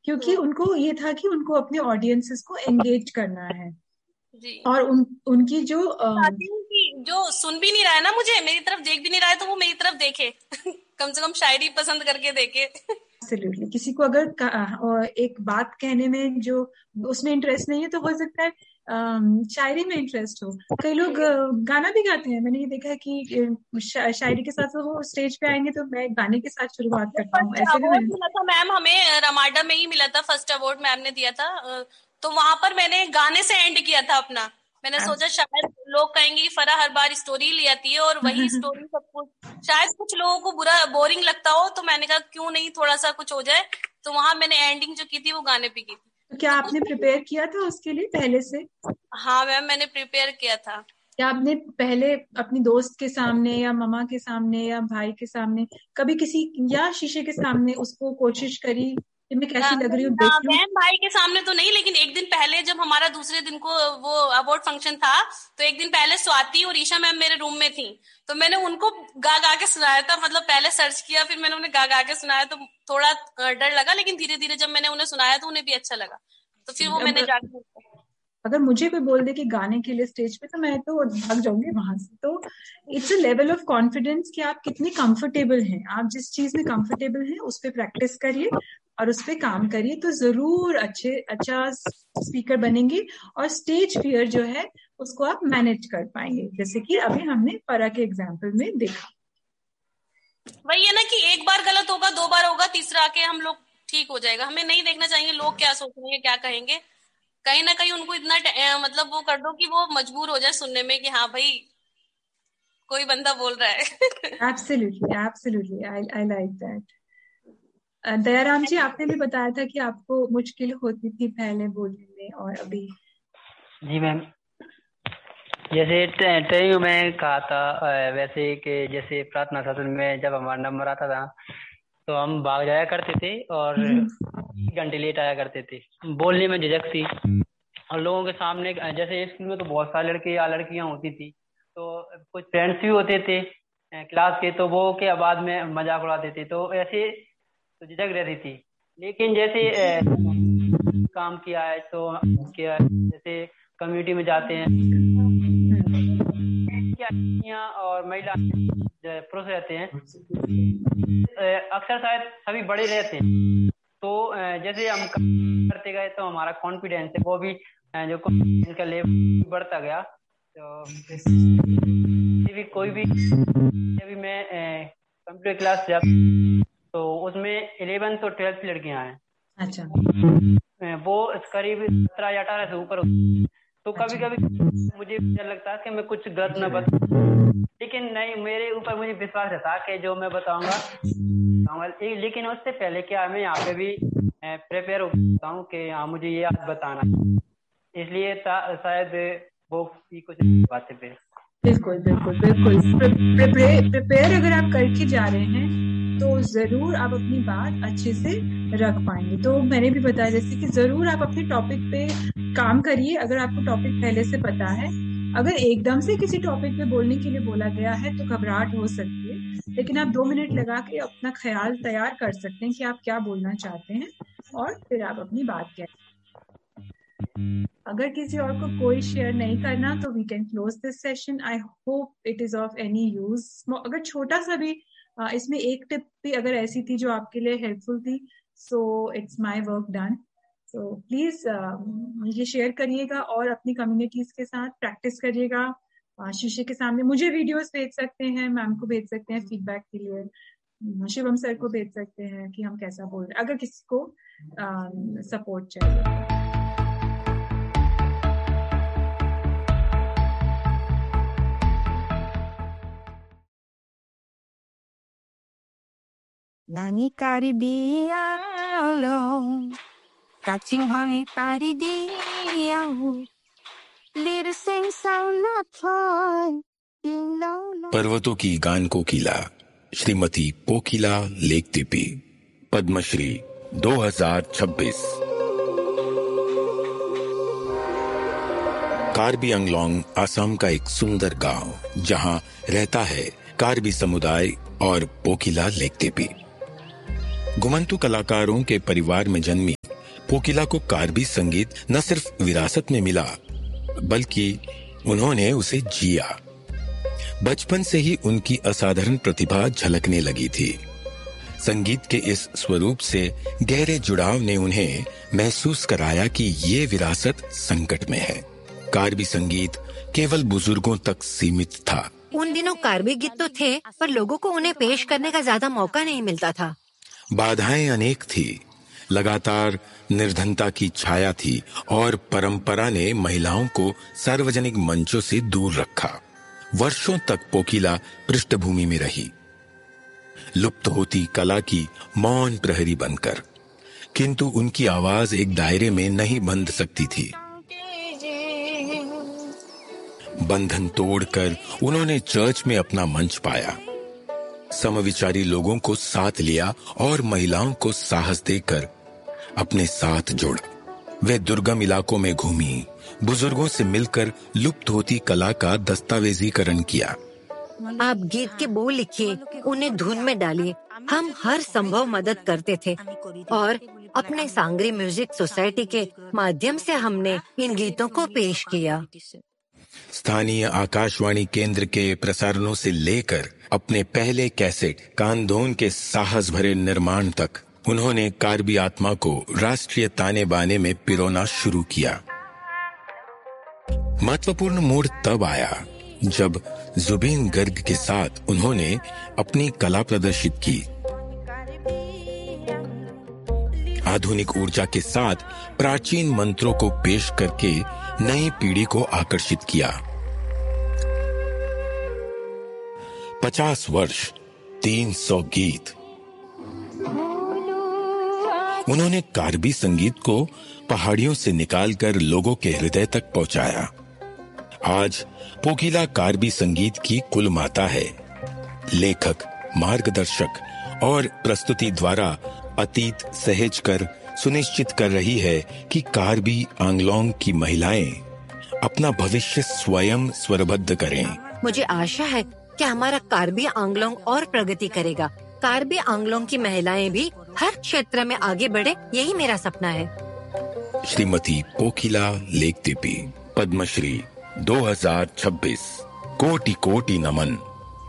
क्योंकि उनको ये था कि उनको अपने ऑडियंसेस को एंगेज करना है। जी। और उनकी जो चाहती हूँ कि जो सुन भी नहीं रहा है ना, मुझे मेरी तरफ देख भी नहीं रहा है, तो वो मेरी तरफ देखे कम से कम शायरी पसंद करके देखे। एब्सोल्युटली, किसी को अगर एक बात कहने में जो उसमें इंटरेस्ट नहीं है तो हो सकता है शायरी में इंटरेस्ट हो। कई लोग गाना भी गाते हैं, मैंने ये देखा है कि शायरी के साथ वो स्टेज पे आएंगे तो मैं गाने के साथ शुरुआत करता हूँ, फर्स्ट ऐसे भी अवार्ड मैंने। मिला था मैम हमें, रमाडा में ही मिला था, फर्स्ट अवार्ड मैम ने दिया था। तो वहां पर मैंने गाने से एंड किया था अपना। मैंने सोचा शायद लोग कहेंगे कि फरा हर बार स्टोरी ले आती है और वही स्टोरी सब कुछ, शायद कुछ लोगों को बुरा बोरिंग लगता हो, तो मैंने कहा क्यों नहीं थोड़ा सा कुछ हो जाए। तो वहां मैंने एंडिंग जो की थी वो गाने पे की थी। तो क्या तो आपने प्रिपेयर किया था उसके लिए पहले से? हाँ मैम, मैंने प्रिपेयर किया था। क्या आपने पहले अपनी दोस्त के सामने या मम्मा के सामने या भाई के सामने कभी किसी या शीशे के सामने उसको कोशिश करी कि मैं कैसी लग रही हूँ, ना देख लूं? बहन भाई के सामने तो नहीं, लेकिन एक दिन पहले जब हमारा दूसरे दिन को वो अवार्ड फंक्शन था, तो एक दिन पहले स्वाति और ईशा मैम मेरे रूम में थी, तो मैंने उनको गा गा के सुनाया था। मतलब पहले सर्च किया, फिर मैंने उन्हें गा गा के सुनाया, तो थोड़ा डर लगा, लेकिन धीरे धीरे जब मैंने उन्हें सुनाया तो उन्हें भी अच्छा लगा, तो फिर वो मैंने जाके। अगर मुझे कोई बोल दे कि गाने के लिए स्टेज पे, तो मैं तो भाग जाऊंगी वहां से। तो it's a level of confidence कि आप कितने कंफर्टेबल हैं, आप जिस चीज में कंफर्टेबल हैं उस पर प्रैक्टिस करिए और उस पर काम करिए, तो जरूर अच्छा स्पीकर बनेंगे और स्टेज फियर जो है उसको आप मैनेज कर पाएंगे, जैसे कि अभी हमने परा के एग्जाम्पल में देखा। वही है ना कि एक बार गलत होगा, दो बार होगा, तीसरा आके हम लोग ठीक हो जाएगा। हमें नहीं देखना चाहिए लोग क्या सोचेंगे क्या कहेंगे। कहीं ना कहीं उनको इतना मतलब वो कर दो कि वो मजबूर हो जाए सुनने में कि हाँ भाई कोई बंदा बोल रहा है। Absolutely absolutely, I like that. Dayaram जी, आपने भी बताया था कि आपको मुश्किल होती थी पहले बोलने में और अभी। जी मैम, जैसे ट्रेनिंग में कहा था वैसे कि जैसे प्रार्थना सत्र में जब हमारा नंबर आता था तो हम भाग जाया करते थे और घंटे लेट आया करते थे। बोलने में झिझक थी और लोगों के सामने, जैसे स्कूल में तो बहुत सारे लड़के या लड़कियां होती थी, तो कुछ फ्रेंड्स भी होते थे क्लास के, तो वो के बाद में मजाक उड़ाते थे, तो ऐसे तो झिझक रहती थी। लेकिन जैसे काम किया है तो क्या, जैसे कम्युनिटी में जाते हैं, क्या और महिला पुरुष रहते हैं, अक्सर शायद सभी बड़े रहते हैं, तो जैसे हम करते गए तो हमारा कॉन्फिडेंस है वो भी जो इनका लेवल बढ़ता गया। तो भी कोई भी, अभी मैं कंप्यूटर क्लास जाता तो उसमें 11th और 12th की लड़कियां हैं। अच्छा। वो करीब 17 या 18 से ऊपर, तो कभी कभी मुझे डर लगता है कि मैं कुछ गलत न बताऊं, लेकिन नहीं, मेरे ऊपर मुझे विश्वास रहता कि जो मैं बताऊंगा। लेकिन उससे पहले क्या मैं यहाँ पे भी प्रिपेयर होता हूँ कि हाँ मुझे ये आज बताना, इसलिए शायद वो भी कुछ बातें पे। बिल्कुल बिल्कुल बिल्कुल, प्रिपेयर अगर आप करके जा रहे हैं तो जरूर आप अपनी बात अच्छे से रख पाएंगे। तो मैंने भी बताया जैसे कि जरूर आप अपने टॉपिक पे काम करिए अगर आपको टॉपिक पहले से पता है। अगर एकदम से किसी टॉपिक पे बोलने के लिए बोला गया है तो घबराहट हो सकती है, लेकिन आप 2 मिनट लगा के अपना ख्याल तैयार कर सकते हैं कि आप क्या बोलना चाहते हैं और फिर आप अपनी बात कहें। अगर किसी और को कोई शेयर नहीं करना तो we can close this session. I hope it is of any use. अगर छोटा सा भी इसमें एक टिप भी अगर ऐसी थी जो आपके लिए हेल्पफुल थी, so it's my work done. So please ये शेयर करिएगा और अपनी कम्युनिटीज के साथ प्रैक्टिस करिएगा। शीशे के सामने मुझे वीडियोस भेज सकते हैं, मैम को भेज सकते हैं फीडबैक के लिए, शिवम सर को भेज सकते हैं कि हम कैसा बोल रहे हैं, अगर किसी को सपोर्ट चाहिए। Nani karibia long, catching honey karidia. Little sing sound not fun. पर्वतों की गान कोकिला श्रीमती पोकिला लेकतिपी, पद्मश्री 2026। कार्बी आंगलोंग असम का एक सुंदर गांव जहां रहता है कार्बी समुदाय और पोकिला लेकतिपी। गुमंतु कलाकारों के परिवार में जन्मी कोकिला को कार्बी संगीत न सिर्फ विरासत में मिला, बल्कि उन्होंने उसे जिया। बचपन से ही उनकी असाधारण प्रतिभा झलकने लगी थी। संगीत के इस स्वरूप से गहरे जुड़ाव ने उन्हें महसूस कराया कि ये विरासत संकट में है। कार्बी संगीत केवल बुजुर्गों तक सीमित था। उन दिनों कार्बी गीत तो थे, पर लोगों को उन्हें पेश करने का ज्यादा मौका नहीं मिलता था। बाधाएं अनेक थी, लगातार निर्धनता की छाया थी और परंपरा ने महिलाओं को सार्वजनिक मंचों से दूर रखा। वर्षों तक कोकिला पृष्ठभूमि में रही, लुप्त होती कला की मौन प्रहरी बनकर, किंतु उनकी आवाज एक दायरे में नहीं बंध सकती थी। बंधन तोड़कर उन्होंने चर्च में अपना मंच पाया, समविचारी लोगों को साथ लिया और महिलाओं को साहस देकर अपने साथ जोड़ा। वे दुर्गम इलाकों में घूमी, बुजुर्गों से मिलकर लुप्त होती कला का दस्तावेजीकरण किया। आप गीत के बोल लिखिए, उन्हें धुन में डालिए। हम हर संभव मदद करते थे और अपने सांगरी म्यूजिक सोसाइटी के माध्यम से हमने इन गीतों को पेश किया। स्थानीय आकाशवाणी केंद्र के प्रसारणों से लेकर अपने पहले कैसेट कांधोन के साहस भरे निर्माण तक उन्होंने कार्बी आत्मा को राष्ट्रीय ताने बाने में पिरोना शुरू किया। महत्वपूर्ण मोड़ तब आया जब जुबीन गर्ग के साथ उन्होंने अपनी कला प्रदर्शित की। आधुनिक ऊर्जा के साथ प्राचीन मंत्रों को पेश करके नई पीढ़ी को आकर्षित किया। 50 वर्ष, 300 गीत। उन्होंने कार्बी संगीत को पहाड़ियों से निकालकर लोगों के हृदय तक पहुंचाया। आज कोकिला कार्बी संगीत की कुल माता है। लेखक, मार्गदर्शक और प्रस्तुति द्वारा अतीत सहेज कर सुनिश्चित कर रही है कि कार्बी आंगलोंग की महिलाएं अपना भविष्य स्वयं स्वरबद्ध करें। मुझे आशा है कि हमारा कार्बी आंगलोंग और प्रगति करेगा। कार्बी आंगलोंग की महिलाएं भी हर क्षेत्र में आगे बढ़े, यही मेरा सपना है। श्रीमती कोकिला लेखदीपी, पद्मश्री 2026। कोटि कोटि नमन।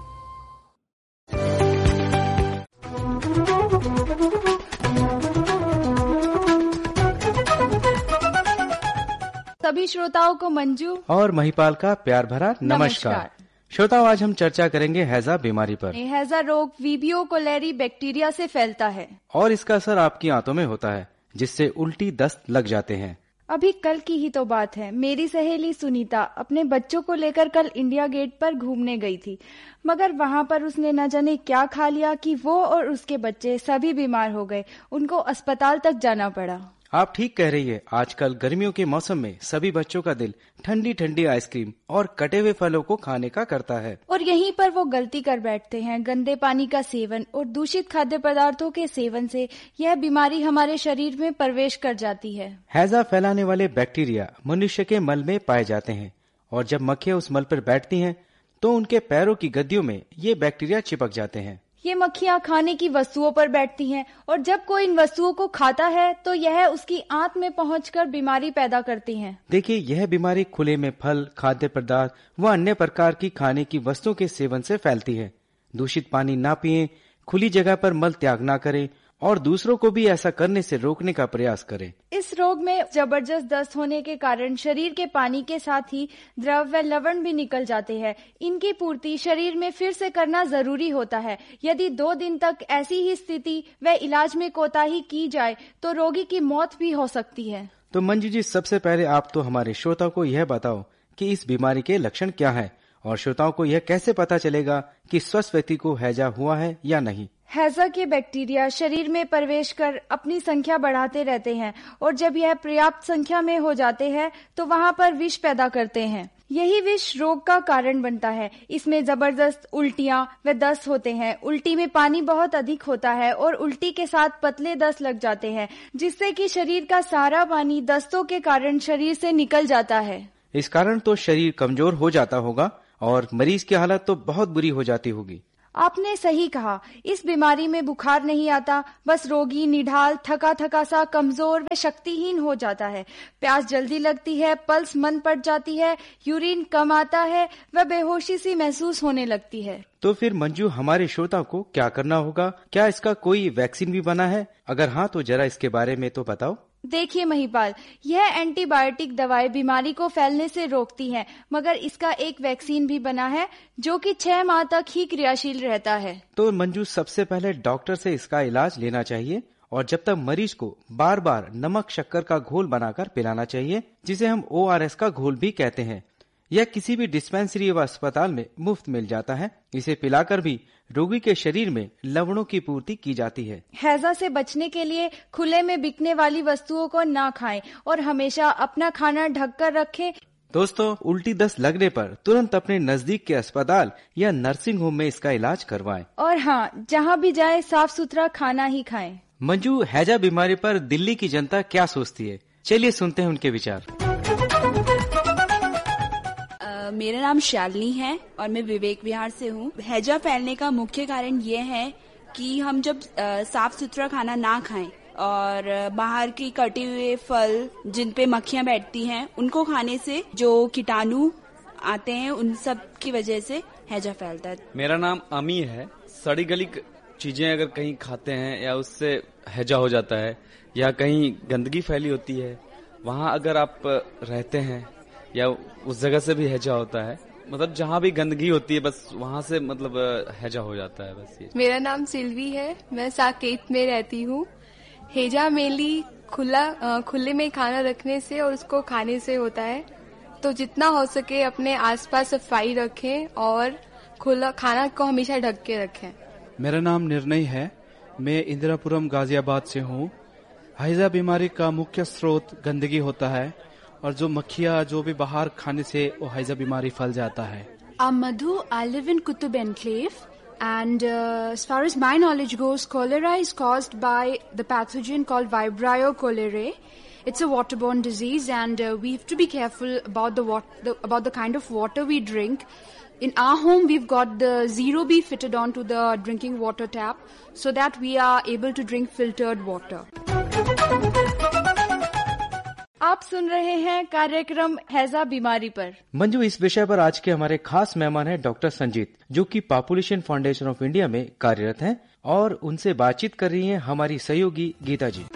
सभी श्रोताओं को मंजू और महिपाल का प्यार भरा नमस्कार। श्रोताओं, आज हम चर्चा करेंगे हैजा बीमारी पर। हैजा रोग वीबियो कोलेरी बैक्टीरिया से फैलता है और इसका असर आपकी आंतों में होता है, जिससे उल्टी दस्त लग जाते हैं। अभी कल की ही तो बात है, मेरी सहेली सुनीता अपने बच्चों को लेकर कल इंडिया गेट पर घूमने गई थी, मगर वहां पर उसने न जाने क्या खा लिया कि वो और उसके बच्चे सभी बीमार हो गए। उनको अस्पताल तक जाना पड़ा। आप ठीक कह रही है। आजकल गर्मियों के मौसम में सभी बच्चों का दिल ठंडी ठंडी आइसक्रीम और कटे हुए फलों को खाने का करता है, और यहीं पर वो गलती कर बैठते हैं। गंदे पानी का सेवन और दूषित खाद्य पदार्थों के सेवन से यह बीमारी हमारे शरीर में प्रवेश कर जाती है। हैजा फैलाने वाले बैक्टीरिया मनुष्य के मल में पाए जाते हैं, और जब मक्खियां उस मल पर बैठती हैं तो उनके पैरों की गद्दियों में ये बैक्टीरिया चिपक जाते हैं। ये मक्खियां खाने की वस्तुओं पर बैठती हैं और जब कोई इन वस्तुओं को खाता है तो यह उसकी आंत में पहुंचकर बीमारी पैदा करती हैं। देखिए, यह बीमारी खुले में फल, खाद्य पदार्थ व अन्य प्रकार की खाने की वस्तुओं के सेवन से फैलती है। दूषित पानी ना पिएं, खुली जगह पर मल त्याग ना करें और दूसरों को भी ऐसा करने से रोकने का प्रयास करें। इस रोग में जबरदस्त दस्त होने के कारण शरीर के पानी के साथ ही द्रव व लवण भी निकल जाते हैं। इनकी पूर्ति शरीर में फिर से करना जरूरी होता है। यदि 2 दिन तक ऐसी ही स्थिति व इलाज में कोताही की जाए तो रोगी की मौत भी हो सकती है। तो मंजू जी, सबसे पहले आप तो हमारे श्रोताओं को यह बताओ कि इस बीमारी के लक्षण क्या है और श्रोताओं को यह कैसे पता चलेगा कि स्वस्थ व्यक्ति को हैजा हुआ है या नहीं। हैजा के बैक्टीरिया शरीर में प्रवेश कर अपनी संख्या बढ़ाते रहते हैं और जब यह पर्याप्त संख्या में हो जाते हैं तो वहां पर विष पैदा करते हैं। यही विष रोग का कारण बनता है। इसमें जबरदस्त उल्टियां व दस्त होते हैं। उल्टी में पानी बहुत अधिक होता है और उल्टी के साथ पतले दस्त लग जाते हैं, जिससे कि शरीर का सारा पानी दस्तों के कारण शरीर से निकल जाता है। इस कारण तो शरीर कमजोर हो जाता होगा और मरीज की हालत तो बहुत बुरी हो जाती होगी। आपने सही कहा, इस बीमारी में बुखार नहीं आता, बस रोगी निढाल, थका थका सा, कमजोर व शक्तिहीन हो जाता है। प्यास जल्दी लगती है, पल्स मंद पड़ जाती है, यूरिन कम आता है व बेहोशी सी महसूस होने लगती है। तो फिर मंजू, हमारे श्रोता को क्या करना होगा? क्या इसका कोई वैक्सीन भी बना है? अगर हाँ तो जरा इसके बारे में तो बताओ। देखिए महिपाल, यह एंटीबायोटिक दवाएं बीमारी को फैलने से रोकती हैं, मगर इसका एक वैक्सीन भी बना है जो कि 6 माह तक ही क्रियाशील रहता है। तो मंजू, सबसे पहले डॉक्टर से इसका इलाज लेना चाहिए और जब तक मरीज को बार बार नमक शक्कर का घोल बनाकर पिलाना चाहिए, जिसे हम ORS का घोल भी कहते हैं। यह किसी भी डिस्पेंसरी व अस्पताल में मुफ्त मिल जाता है। इसे पिलाकर भी रोगी के शरीर में लवणों की पूर्ति की जाती है। हैजा से बचने के लिए खुले में बिकने वाली वस्तुओं को ना खाएं और हमेशा अपना खाना ढककर रखें। दोस्तों, उल्टी दस्त लगने पर तुरंत अपने नजदीक के अस्पताल या नर्सिंग होम में इसका इलाज करवाएं। और हाँ, जहाँ भी जाए साफ सुथरा खाना ही खाएं। मंजू, हैजा बीमारी पर दिल्ली की जनता क्या सोचती है? चलिए सुनते हैं उनके विचार। मेरा नाम शालिनी है और मैं विवेक विहार से हूँ। हैजा फैलने का मुख्य कारण ये है कि हम जब साफ सुथरा खाना ना खाएं और बाहर की कटे हुए फल जिन पे मक्खियाँ बैठती हैं उनको खाने से जो कीटाणु आते हैं उन सब की वजह से हैजा फैलता है। मेरा नाम अमी है। सड़ी गली चीजें अगर कहीं खाते हैं या उससे हैजा हो जाता है, या कहीं गंदगी फैली होती है वहाँ अगर आप रहते हैं या उस जगह से भी हैजा होता है। मतलब जहाँ भी गंदगी होती है बस वहाँ से मतलब हैजा हो जाता है बस ये। मेरा नाम सिल्वी है, मैं साकेत में रहती हूँ। हैजा मेनली खुले में खाना रखने से और उसको खाने से होता है, तो जितना हो सके अपने आसपास सफाई रखें और खुला खाना को हमेशा ढक के रखें। मेरा नाम निर्णय है, मैं इंदिरापुरम गाजियाबाद से हूँ। हैजा बीमारी का मुख्य स्रोत गंदगी होता है और जो मक्खियाँ जो भी बाहर खाने से वो हैजा बीमारी फैल जाता है। I'm Madhu. I live in Qutub Enclave, and as far as my knowledge goes, cholera is caused by the pathogen called Vibrio cholerae. It's a waterborne disease, and we have to be careful about about the kind of water we drink. In our home, we've got the Zero B fitted onto the drinking water tap, so that we are able to drink filtered water. आप सुन रहे हैं कार्यक्रम हैजा बीमारी पर। मंजू, इस विषय पर आज के हमारे खास मेहमान हैं डॉक्टर संजीत, जो कि पॉपुलेशन फाउंडेशन ऑफ इंडिया में कार्यरत हैं, और उनसे बातचीत कर रही हैं हमारी सहयोगी गीता जी।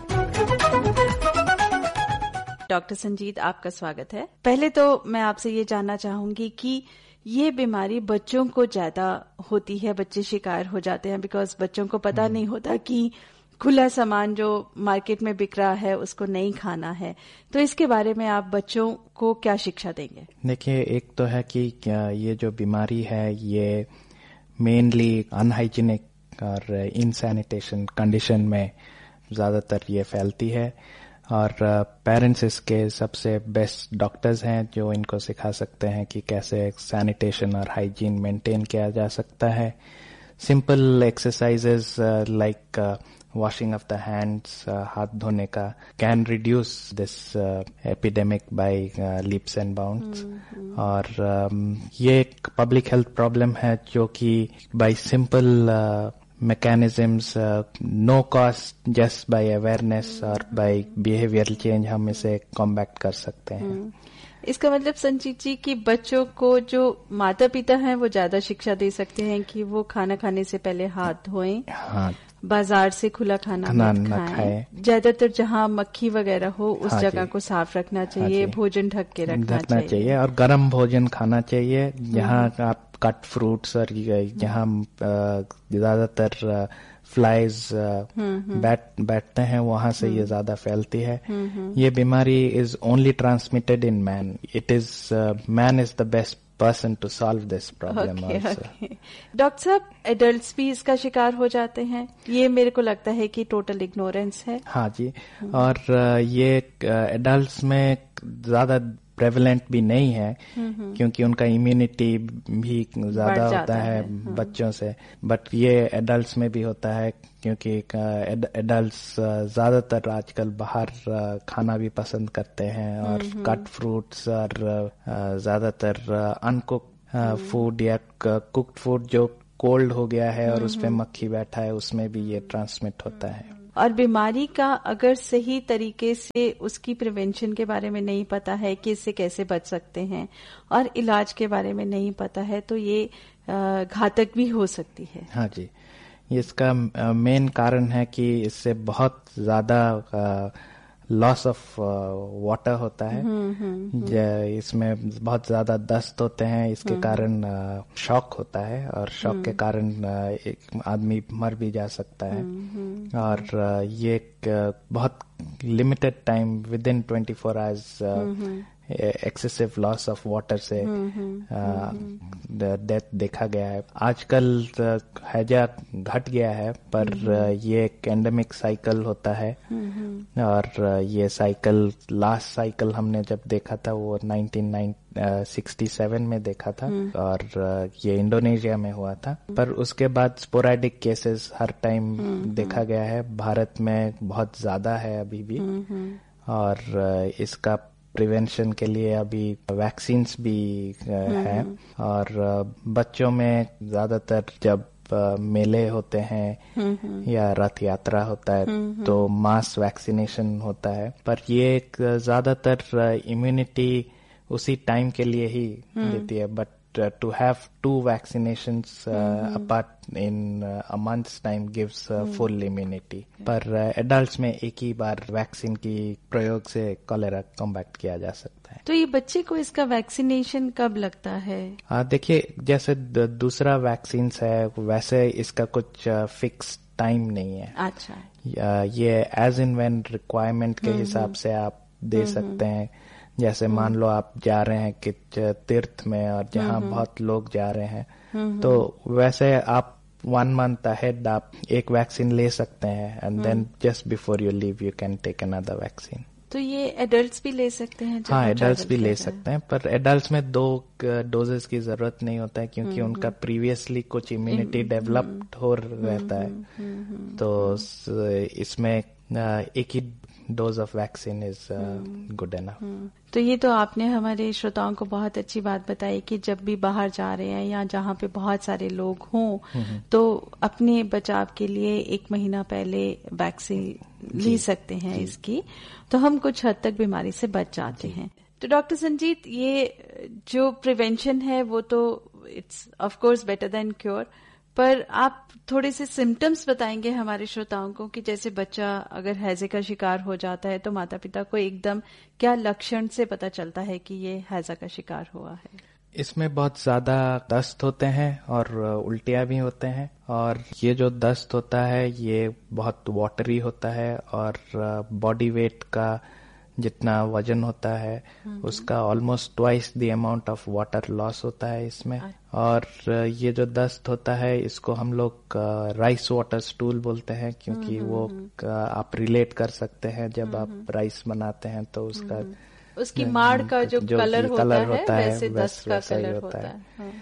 डॉक्टर संजीत, आपका स्वागत है। पहले तो मैं आपसे ये जानना चाहूंगी कि ये बीमारी बच्चों को ज्यादा होती है, बच्चे शिकार हो जाते हैं, बिकॉज बच्चों को पता नहीं होता कि खुला सामान जो मार्केट में बिक रहा है उसको नहीं खाना है। तो इसके बारे में आप बच्चों को क्या शिक्षा देंगे? देखिए, एक तो है कि ये जो बीमारी है ये मेनली अनहाइजीनिक और इनसैनिटेशन कंडीशन में ज्यादातर ये फैलती है, और पेरेंट्स इसके सबसे बेस्ट डॉक्टर्स हैं जो इनको सिखा सकते हैं कि कैसे सैनिटेशन और हाइजीन मेंटेन किया जा सकता है। Simple exercises like washing of the hands, हाथ धोने का, can reduce this epidemic by leaps and bounds. और ये एक public health problem है जो कि by simple mechanisms, no cost, just by awareness और by behavioral change हम इसे combat कर सकते हैं। इसका मतलब संजीत जी कि बच्चों को जो माता पिता हैं वो ज्यादा शिक्षा दे सकते हैं कि वो खाना खाने से पहले हाथ धोएं, हाँ, बाजार से खुला खाना न खाएं, ज्यादातर जहाँ मक्खी वगैरह हो उस जगह को साफ रखना चाहिए, भोजन ढक के रखना चाहिए और गर्म भोजन खाना चाहिए। जहाँ आप कट फ्रूट्स और जहाँ ज्यादातर फ्लाइज बैठते हैं वहां से ये ज्यादा फैलती है। ये बीमारी is only transmitted in man. It is man is the best person to solve this problem. Doctor साहब, एडल्ट्स भी इसका शिकार हो जाते हैं? ये मेरे को लगता है कि टोटल इग्नोरेंस है। हाँ जी, और ये एडल्ट्स में ज्यादा प्रेवलेंट भी नहीं है क्योंकि उनका इम्यूनिटी भी ज्यादा होता है बच्चों से, बट ये एडल्ट्स में भी होता है क्योंकि एडल्ट्स ज्यादातर आजकल बाहर खाना भी पसंद करते हैं और कट फ्रूट्स और ज्यादातर अनकुक्ड फूड या कुक्ड फूड जो कोल्ड हो गया है और उस पे मक्खी बैठा है, उसमें भी ये ट्रांसमिट होता है। और बीमारी का अगर सही तरीके से उसकी प्रिवेंशन के बारे में नहीं पता है कि इससे कैसे बच सकते हैं और इलाज के बारे में नहीं पता है तो ये घातक भी हो सकती है। हाँ जी, इसका मेन कारण है कि इससे बहुत ज्यादा लॉस ऑफ वाटर होता है। इसमें बहुत ज्यादा दस्त होते हैं, इसके कारण शॉक होता है और शॉक के कारण एक आदमी मर भी जा सकता है। और ये एक बहुत limited time with in 24 hours excessive loss of water से डेथ देखा गया है। आजकल हैजा घट गया है, पर ये एक एंडेमिक साइकिल होता है और ये साइकिल लास्ट साइकिल हमने जब देखा था वो 1967 में देखा था और ये इंडोनेशिया में हुआ था। पर उसके बाद स्पोरेडिक केसेस हर टाइम देखा गया है। भारत में बहुत ज्यादा है अभी भी और इसका प्रिवेंशन के लिए अभी वैक्सीन्स भी हैं और बच्चों में ज्यादातर जब मेले होते हैं या रथ यात्रा होता है तो मास वैक्सीनेशन होता है। पर ये एक ज्यादातर इम्यूनिटी उसी टाइम के लिए ही देती है। But to have 2 vaccinations apart in a month's time gives full immunity. पर adults में एक ही बार वैक्सीन की प्रयोग से कॉलेरा कॉम्बैट किया जा सकता है। तो ये बच्चे को इसका वैक्सीनेशन कब लगता है? देखिए, जैसे दूसरा वैक्सीन है वैसे इसका कुछ फिक्स टाइम नहीं है। अच्छा। ये एज इन व्हेन रिक्वायरमेंट के हिसाब से आप दे सकते हैं। जैसे मान लो आप जा रहे हैं कि तीर्थ में और जहाँ बहुत लोग जा रहे हैं तो वैसे आप 1 month ahead आप एक वैक्सीन ले सकते हैं and then just before you leave you can take another vaccine. तो ये एडल्ट्स भी ले सकते हैं? हाँ, एडल्ट्स भी ले सकते हैं, पर एडल्ट्स में 2 डोजेस की जरूरत नहीं होता है क्योंकि उनका प्रीवियसली कुछ इम्यूनिटी डेवलप्ड हो रहता है। तो इसमें एक ही dose of vaccine is good enough. तो ये तो आपने हमारे श्रोताओं को बहुत अच्छी बात बताई कि जब भी बाहर जा रहे हैं या जहाँ पे बहुत सारे लोग हों तो अपने बचाव के लिए 1 महीना पहले वैक्सीन ले सकते हैं इसकी, तो हम कुछ हद तक बीमारी से बच जाते हैं। तो डॉक्टर संजीत, ये जो प्रिवेंशन है वो तो it's of course better than cure, पर आप थोड़े से सिम्टम्स बताएंगे हमारे श्रोताओं को कि जैसे बच्चा अगर हैजे का शिकार हो जाता है तो माता पिता को एकदम क्या लक्षण से पता चलता है कि ये हैजा का शिकार हुआ है? इसमें बहुत ज्यादा दस्त होते हैं और उल्टियां भी होते हैं और ये जो दस्त होता है ये बहुत वाटरी होता है और बॉडी वेट का जितना वजन होता है उसका almost twice the amount of water loss होता है इसमें। और ये जो दस्त होता है इसको हम लोग राइस वाटर स्टूल बोलते हैं क्योंकि वो आप रिलेट कर सकते हैं जब आप राइस बनाते हैं तो उसकी माड़ का जो कलर होता है वैसे दस्त का कलर होता है।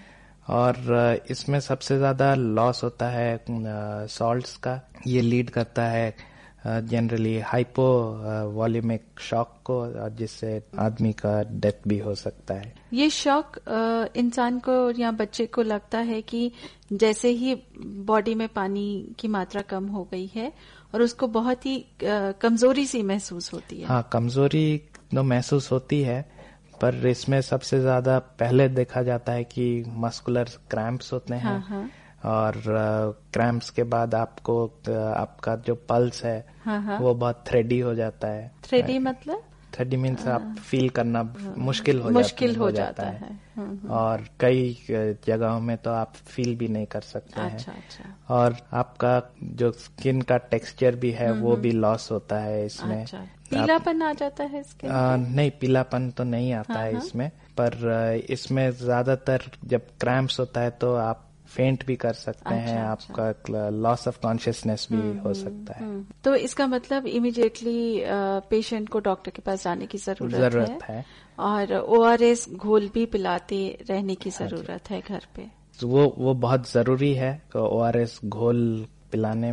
और इसमें सबसे ज्यादा लॉस होता है सॉल्ट्स का। ये लीड करता है जनरली हाइपो वॉल्यूमिक शॉक को जिससे आदमी का डेथ भी हो सकता है। ये शॉक इंसान को या बच्चे को लगता है कि जैसे ही बॉडी में पानी की मात्रा कम हो गई है और उसको बहुत ही कमजोरी सी महसूस होती है। हाँ, कमजोरी तो महसूस होती है, पर इसमें सबसे ज्यादा पहले देखा जाता है कि मस्कुलर क्रैम्प्स होते हैं। हाँ। और क्रैम्प्स के बाद आपको आपका जो पल्स है वो बहुत थ्रेडी हो जाता है। थ्रेडी मतलब? थ्रेडी मीन्स आप फील करना मुश्किल हो जाता है। और कई जगहों में तो आप फील भी नहीं कर सकते हैं। और आपका जो स्किन का टेक्सचर भी है वो भी लॉस होता है इसमें। पीलापन आ जाता है इसके? नहीं, पीलापन तो नहीं आता है इसमें, पर इसमें ज्यादातर जब क्रैम्प्स होता है तो आप फेंट भी कर सकते हैं। आपका लॉस ऑफ कॉन्शियसनेस भी हो सकता है। तो इसका मतलब इमीडिएटली पेशेंट को डॉक्टर के पास जाने की जरूरत है और ORS घोल भी पिलाते रहने की जरूरत है घर पे। तो वो बहुत जरूरी है ORS घोल पिलाने में,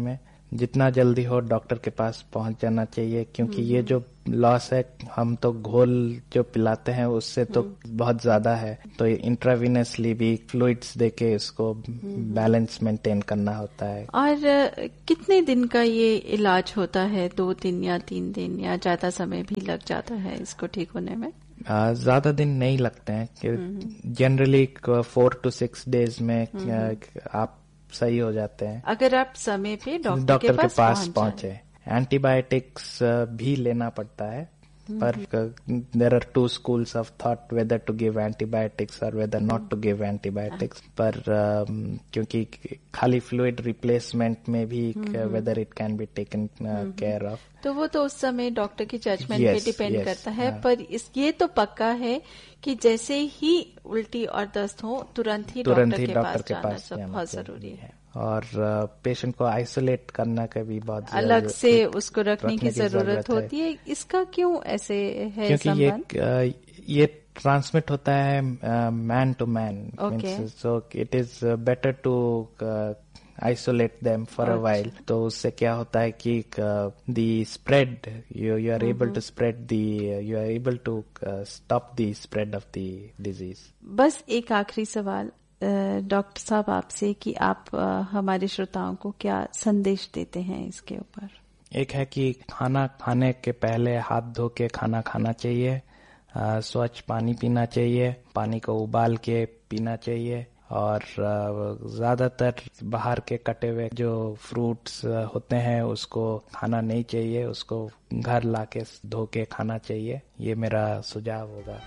जितना जल्दी हो डॉक्टर के पास पहुंच जाना चाहिए, क्योंकि ये जो लॉस है, हम तो घोल जो पिलाते हैं उससे तो बहुत ज्यादा है, तो इंट्रावीनसली भी फ्लूइड्स देके इसको बैलेंस मेंटेन करना होता है। और कितने दिन का ये इलाज होता है? 2 दिन या 3 दिन या ज्यादा समय भी लग जाता है इसको ठीक होने में? ज्यादा दिन नहीं लगते हैं, जनरली 4 to 6 days में आप सही हो जाते हैं, अगर आप समय पे डॉक्टर के पास पहुंचे। एंटीबायोटिक्स भी लेना पड़ता है, पर there are 2 schools of thought whether to give antibiotics or whether not to give antibiotics, पर क्योंकि खाली फ्लूइड रिप्लेसमेंट में भी whether it can be taken care of, तो वो तो उस समय डॉक्टर की जजमेंट पे डिपेंड करता है। पर ये तो पक्का है कि जैसे ही उल्टी और दस्त हो तुरंत ही डॉक्टर के पास जाना बहुत जरूरी है। और पेशेंट को आइसोलेट करना का भी बहुत अलग से उसको रखने की जरूरत होती है। इसका क्यों ऐसे है? क्योंकि ये ट्रांसमिट होता है man to man, so it is better to isolate them for a while। तो उससे क्या होता है कि the spread, you are able to spread you are able to stop the spread of the disease। बस एक आखिरी सवाल डॉक्टर साहब आपसे कि आप हमारे श्रोताओं को क्या संदेश देते हैं इसके ऊपर? एक है कि खाना खाने के पहले हाथ धो के खाना खाना चाहिए, स्वच्छ पानी पीना चाहिए, पानी को उबाल के पीना चाहिए, और ज्यादातर बाहर के कटे हुए जो फ्रूट्स होते हैं उसको खाना नहीं चाहिए, उसको घर लाके धो के खाना चाहिए। ये मेरा सुझाव होगा।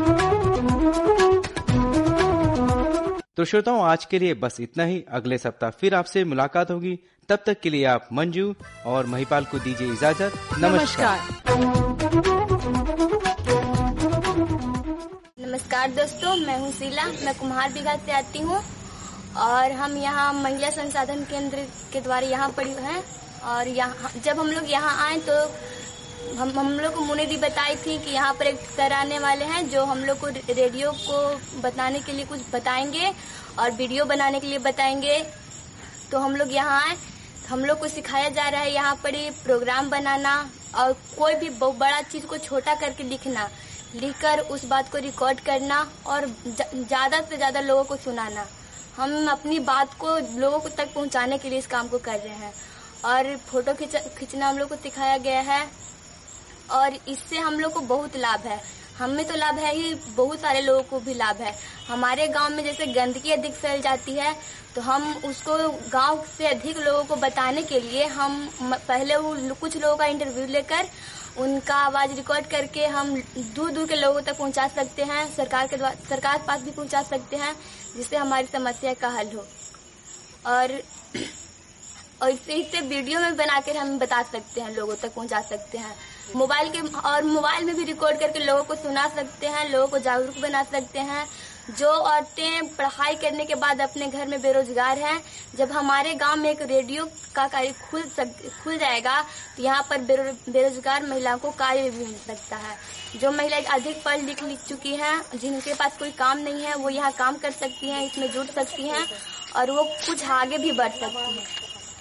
तो श्रोताओं, आज के लिए बस इतना ही। अगले सप्ताह फिर आपसे मुलाकात होगी। तब तक के लिए आप मंजू और महिपाल को दीजिए इजाजत। नमस्कार दोस्तों, मैं हूँ शीला, मैं कुम्हार बिघा से आती हूँ और हम यहाँ महिला संसाधन केंद्र के द्वारा यहाँ पढ़ी हैं। और यहाँ जब हम लोग यहाँ आए तो हम लोग को मुनिदी बताई थी कि यहाँ पर एक सर आने वाले हैं जो हम लोग को रेडियो को बताने के लिए कुछ बताएंगे और वीडियो बनाने के लिए बताएंगे। तो हम लोग यहाँ आए, हम लोग को सिखाया जा रहा है यहाँ पर प्रोग्राम बनाना और कोई भी बड़ा चीज को छोटा करके लिखकर उस बात को रिकॉर्ड करना और ज्यादा से ज्यादा लोगों को सुनाना। हम अपनी बात को लोगों को तक पहुंचाने के लिए इस काम को कर रहे हैं। और फोटो खींचना हम लोग को सिखाया गया है और इससे हम लोग को बहुत लाभ है। हमें तो लाभ है ही, बहुत सारे लोगों को भी लाभ है। हमारे गांव में जैसे गंदगी अधिक फैल जाती है तो हम उसको गांव से अधिक लोगों को बताने के लिए हम पहले कुछ लोगों का इंटरव्यू लेकर उनका आवाज रिकॉर्ड करके हम दूर दूर के लोगों तक पहुंचा सकते हैं, सरकार पास भी पहुंचा सकते हैं, जिससे हमारी समस्या का हल हो। और इसे वीडियो में बनाकर हम बता सकते हैं, लोगों तक पहुंचा सकते हैं। मोबाइल में भी रिकॉर्ड करके लोगों को सुना सकते हैं, लोगों को जागरूक बना सकते हैं। जो औरतें पढ़ाई करने के बाद अपने घर में बेरोजगार हैं, जब हमारे गांव में एक रेडियो का कार्य खुल जाएगा तो यहाँ पर बेरोजगार महिलाओं को कार्य भी मिल सकता है। जो महिलाएं अधिक पढ़ लिख चुकी हैं, जिनके पास कोई काम नहीं है, वो यहाँ काम कर सकती हैं, इसमें जुड़ सकती हैं और वो कुछ आगे भी बढ़ सकती हैं।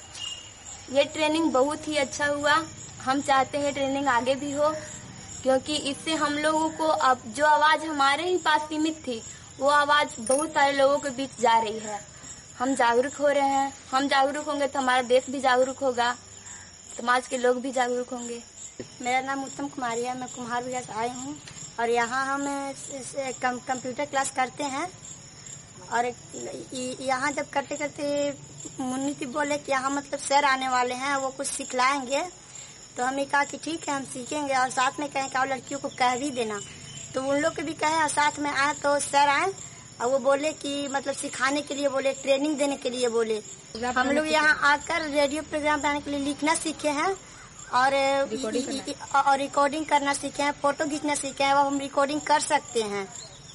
ये ट्रेनिंग बहुत ही अच्छा हुआ। हम चाहते हैं ट्रेनिंग आगे भी हो, क्योंकि इससे हम लोगों को अब जो आवाज हमारे ही पास सीमित थी वो आवाज बहुत सारे लोगों के बीच जा रही है। हम जागरूक हो रहे हैं। हम जागरूक होंगे तो हमारा देश भी जागरूक होगा, समाज के लोग भी जागरूक होंगे। मेरा नाम उत्तम कुमारी है, मैं कुम्हार बिघा से आई हूँ और यहाँ हम कंप्यूटर क्लास करते हैं। और यहाँ जब करते करते मुन्नी बोले कि यहाँ मतलब सर आने वाले हैं, वो कुछ सिखलाएंगे। तो हमने कहा कि ठीक है, हम सीखेंगे और साथ में कहें कि और लड़कियों को कह भी देना। तो उन लोग के भी कहे और साथ में आए तो सर आए और वो बोले कि मतलब सिखाने के लिए बोले, ट्रेनिंग देने के लिए बोले। हम लोग यहाँ आकर रेडियो प्रोग्राम बनाने के लिए लिखना सीखे हैं और रिकॉर्डिंग करना सीखे हैं, फोटो खींचना सीखे हैं। वो हम रिकॉर्डिंग कर सकते हैं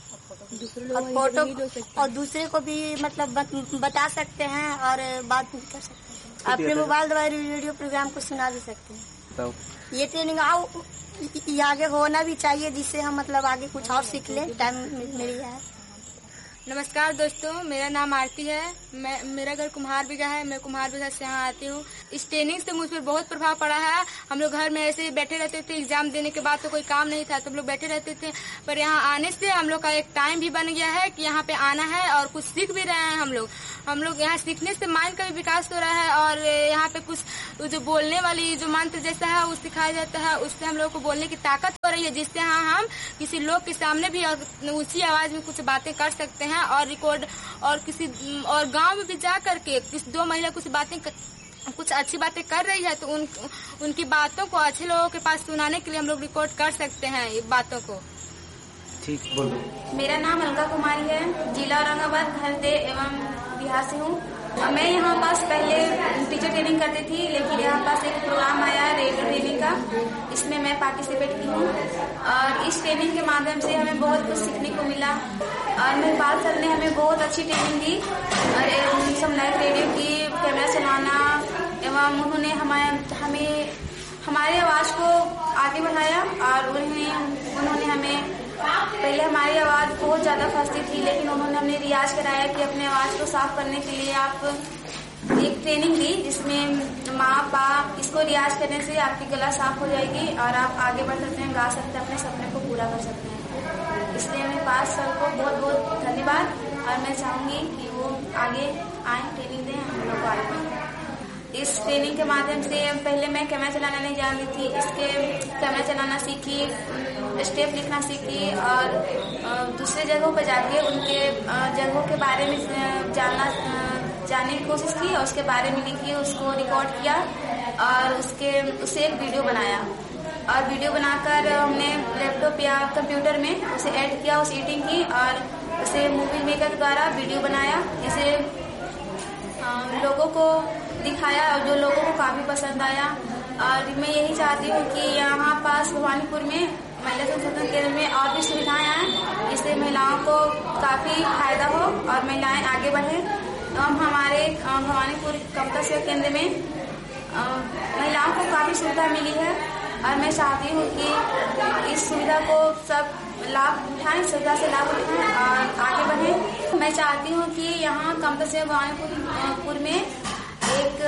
और फोटो और दूसरे को भी मतलब बता सकते हैं और बात भी कर सकते हैं। अपने मोबाइल द्वारा रेडियो प्रोग्राम को सुना भी सकते हैं। ये ट्रेनिंग आगे होना भी चाहिए, जिससे हम मतलब आगे कुछ और सीख लें। टाइम मेरी है। नमस्कार दोस्तों, मेरा नाम आरती है। मेरा घर कुम्हार बिघा है। मैं कुम्हार बिघा से यहाँ आती हूँ। इस ट्रेनिंग से मुझ पर बहुत प्रभाव पड़ा है। हम लोग घर में ऐसे ही बैठे रहते थे, एग्जाम देने के बाद तो कोई काम नहीं था तो हम लोग बैठे रहते थे, पर यहाँ आने से हम लोग का एक टाइम भी बन गया है कि यहाँ पे आना है और कुछ सीख भी रहे हैं। हम लोग यहाँ सीखने से माइंड का भी विकास हो रहा है और यहाँ पे कुछ जो बोलने वाली जो मंत्र जैसा है वो सिखाया जाता है, उससे हम लोग को बोलने की ताकत हो रही है, जिससे हम किसी लोग के सामने भी ऊंची आवाज में कुछ बातें कर सकते हैं और रिकॉर्ड और गांव में भी जा करके किसी दो महिला कुछ अच्छी बातें कर रही है तो उनकी बातों को अच्छे लोगों के पास सुनाने के लिए हम लोग रिकॉर्ड कर सकते हैं ये बातों को। ठीक, बोलो। मेरा नाम अलका कुमारी है, जिला औरंगाबाद, घर से एवं बिहार से हूँ। मैं यहाँ पास पहले टीचर ट्रेनिंग करती थी, लेकिन यहाँ पास एक प्रोग्राम आया रेडियो ट्रेनिंग का, इसमें मैं पार्टिसिपेट की हूँ और इस ट्रेनिंग के माध्यम से हमें बहुत कुछ सीखने को मिला और मेहपाल सर ने हमें बहुत अच्छी ट्रेनिंग दी और सब नए रेडियो की कैमरा चलाना एवं उन्होंने हमें हमारी आवाज को आगे बढ़ाया और उन्होंने हमें पहले हमारी आवाज बहुत ज्यादा फंसती थी, लेकिन उन्होंने हमें रियाज कराया कि अपने आवाज को साफ करने के लिए आप एक ट्रेनिंग दी, जिसमें माँ बाप इसको रियाज करने से आपकी गला साफ हो जाएगी और आप आगे बढ़ सकते हैं, गा सकते हैं, अपने सपने को पूरा कर सकते हैं। इसलिए मेरे पास सर को बहुत बहुत धन्यवाद और मैं चाहूंगी कि वो आगे आए, ट्रेनिंग दें, हम लोग को आगे बढ़ें। इस ट्रेनिंग के माध्यम से पहले मैं कैमरा चलाना नहीं जानती थी, इसके कैमरा चलाना सीखी, स्टेप लिखना सीखी और दूसरे जगहों पर जाके उनके जगहों के बारे में जानने की कोशिश की और उसके बारे में लिखी, उसको रिकॉर्ड किया और उससे एक वीडियो बनाया और वीडियो बनाकर हमने लैपटॉप या कंप्यूटर में उसे ऐड किया, उस एडिटिंग की और उसे मूवी मेकर द्वारा वीडियो बनाया, जिसे लोगों को दिखाया और जो लोगों को काफी पसंद आया। और मैं यही चाहती हूँ कि यहाँ पास भवानीपुर में महिला संशोधन केंद्र में और भी सुविधाएं आए, इससे महिलाओं को काफी फायदा हो और महिलाएं आगे बढ़े। तो हम हमारे भवानीपुर कमता सेवा केंद्र में महिलाओं को काफी सुविधा मिली है और मैं चाहती हूँ कि इस सुविधा को सब लाभ उठाएं, सुविधा से लाभ उठाएं और आगे बढ़ें। मैं चाहती हूँ कि यहाँ कमता सेवा भवानीपुर में एक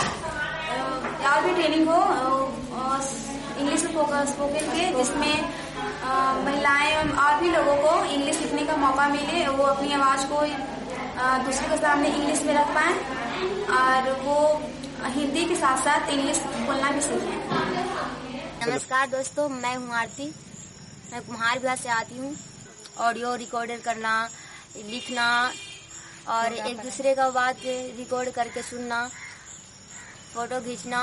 और भी ट्रेनिंग हो इंग्लिश स्पोकन के, जिसमें महिलाएं और भी लोगों को इंग्लिश सीखने का मौका मिले, वो अपनी आवाज को दूसरे के सामने इंग्लिश में रख पाएं और वो हिंदी के साथ साथ इंग्लिश बोलना भी सीखें। नमस्कार दोस्तों, मैं हूँ आरती। मैं कुम्हार बिहार से आती हूँ। ऑडियो रिकॉर्डर करना, लिखना और एक दूसरे का बात रिकॉर्ड करके सुनना, फोटो खींचना,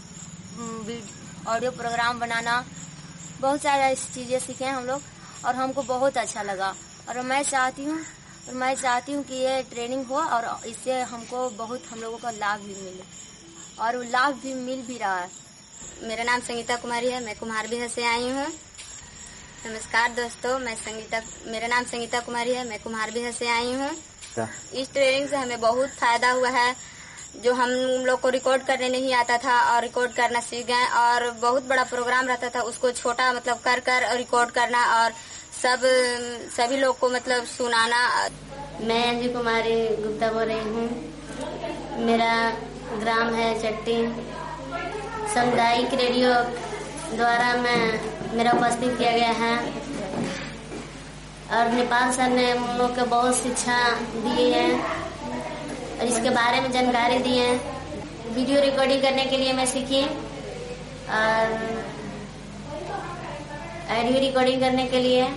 ऑडियो प्रोग्राम बनाना, बहुत सारी चीजें सीखे हम लोग और हमको बहुत अच्छा लगा और मैं चाहती हूँ कि ये ट्रेनिंग हो और इससे हमको बहुत हम लोगों का लाभ भी मिले और लाभ भी मिल भी रहा है। मेरा नाम संगीता कुमारी है, मैं कुम्हार बिहार से आई हूँ। नमस्कार दोस्तों, मेरा नाम संगीता कुमारी है, मैं कुम्हार बिहार से आई हूँ। इस ट्रेनिंग से हमें बहुत फायदा हुआ है। जो हम लोग को रिकॉर्ड करने नहीं आता था और रिकॉर्ड करना सीख गए और बहुत बड़ा प्रोग्राम रहता था उसको छोटा कर रिकॉर्ड करना और सभी लोग को सुनाना। मैं अंजू कुमारी गुप्ता बोल रही हूँ। मेरा ग्राम है चट्टी। सामुदायिक रेडियो द्वारा मेरा उपस्थित किया गया है और नेपाल सर ने हम लोग को बहुत शिक्षा दी है और इसके बारे में जानकारी दी है। वीडियो रिकॉर्डिंग करने के लिए मैं सीखी और ऑडियो रिकॉर्डिंग करने के लिए।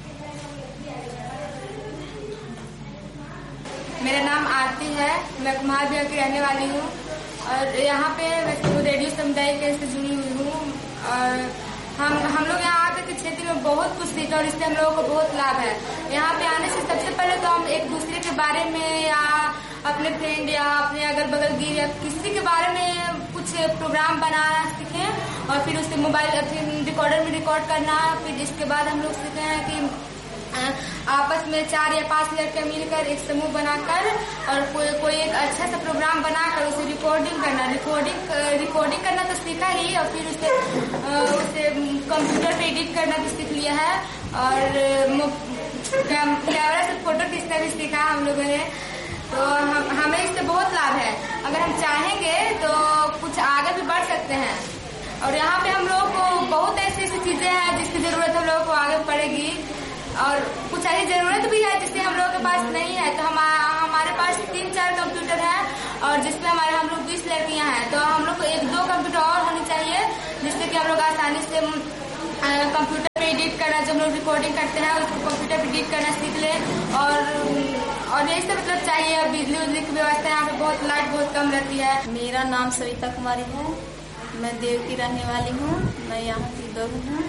मेरा नाम आरती है, मैं कुम्हार बिहार की रहने वाली हूँ और यहाँ पे मैं रेडियो समुदाय से जुड़ी हुई हूँ और हम लोग यहाँ आकर के क्षेत्र में बहुत कुछ सीखा और इससे हम लोगों को बहुत लाभ है। यहाँ पे आने से सबसे पहले तो हम एक दूसरे के बारे में या अपने फ्रेंड या अपने अगल बगल की या किसी के बारे में कुछ प्रोग्राम बनाना सीखे और फिर उससे मोबाइल रिकॉर्डर में रिकॉर्ड करना। फिर इसके बाद हम लोग सीखे हैं कि आपस में 4 या 5 लड़के मिलकर एक समूह बनाकर और कोई एक अच्छा सा प्रोग्राम बनाकर उसे रिकॉर्डिंग करना तो सीखा ही और फिर उसे कंप्यूटर पे एडिट करना भी सीख लिया है और कैमरा से फोटो खींचना भी सीखा हम लोगों ने। तो हमें इससे बहुत लाभ है। अगर हम चाहेंगे तो कुछ आगे भी बढ़ सकते हैं। और यहाँ पे हम लोग को बहुत ऐसी ऐसी चीजें हैं जिसकी जरूरत हम लोगों को आगे पड़ेगी, और कुछ ऐसी जरूरत भी है जिससे हम लोगों के पास नहीं है। तो हमारे पास 3-4 कंप्यूटर है, और जिसपे हम लोग 20 लड़कियां हैं। तो हम लोग को 1-2 कंप्यूटर और होनी चाहिए, जिससे कि हम लोग आसानी से कंप्यूटर पे एडिट करना, जो हम लोग रिकॉर्डिंग करते हैं उसको कंप्यूटर पे एडिट करना सीख लें। और यही सब मतलब चाहिए। बिजली की व्यवस्था यहाँ पे बहुत, लाइट बहुत कम रहती है। मेरा नाम सविता कुमारी है, मैं देव की रहने वाली हूँ। मैं यहाँ की बहू हूँ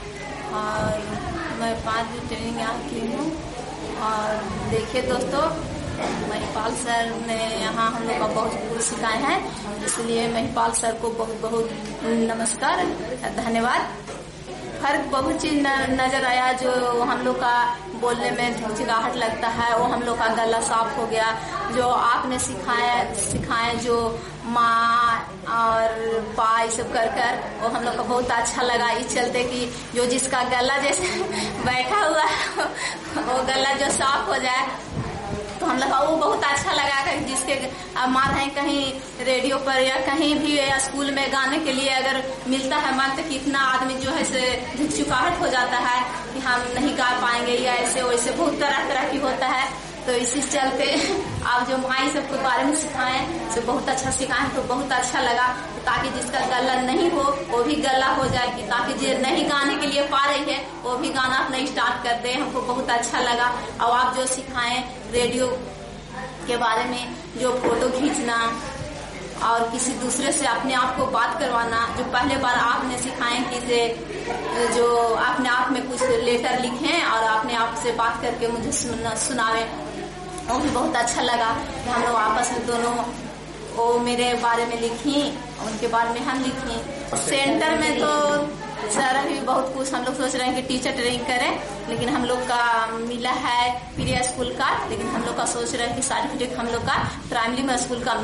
और मैं 5 दिन ट्रेनिंग यहाँ की हूँ। और देखिए दोस्तों, महिपाल सर ने यहाँ हम लोग का बहुत कुछ सिखाए हैं, इसलिए महिपाल सर को बहुत बहुत नमस्कार, धन्यवाद। फर्क बहुत चीज नजर आया। जो हम लोग का बोलने में झिझिगाहट लगता है, वो हम लोग का गला साफ हो गया। जो आपने सिखाए जो माँ और पा ये सब कर वो हम लोग को बहुत अच्छा लगा। इस चलते कि जो जिसका गला जैसे बैठा हुआ है वो गला जो साफ हो जाए, तो हम लोग वो बहुत अच्छा लगा। जिसके मान है कहीं रेडियो पर या कहीं भी या स्कूल में गाने के लिए अगर मिलता है मान, तो कितना आदमी जो है से झुकझुकाहट हो जाता है कि हम नहीं गा पाएंगे या ऐसे वैसे बहुत तरह की होता है। तो इसी चलते आप जो माई सबके बारे में सिखाएं तो बहुत अच्छा सिखाएं, तो बहुत अच्छा लगा। ताकि जिसका गला नहीं हो वो भी गला हो जाए, कि ताकि जो नहीं गाने के लिए पा रही है वो भी गाना अपना स्टार्ट कर दे। हमको बहुत अच्छा लगा। और आप जो सिखाएं रेडियो के बारे में, जो फोटो खींचना और किसी दूसरे से अपने आप को बात करवाना, जो पहले बार आपने सिखाएं कि जो अपने आप में कुछ लेटर लिखें और अपने आप से बात करके मुझे सुनावे, वो भी बहुत अच्छा लगा। हम लोग आपस में दोनों वो मेरे बारे में लिखी, उनके बारे में हम लिखी। सेंटर में तो सर अभी बहुत कुछ हम लोग सोच रहे हैं कि टीचर ट्रेनिंग करें, लेकिन हम लोग का मिला है प्रिया स्कूल का, लेकिन हम लोग का सोच रहे हैं कि सर्टिफिकेट हम लोग का प्राइमरी में स्कूल का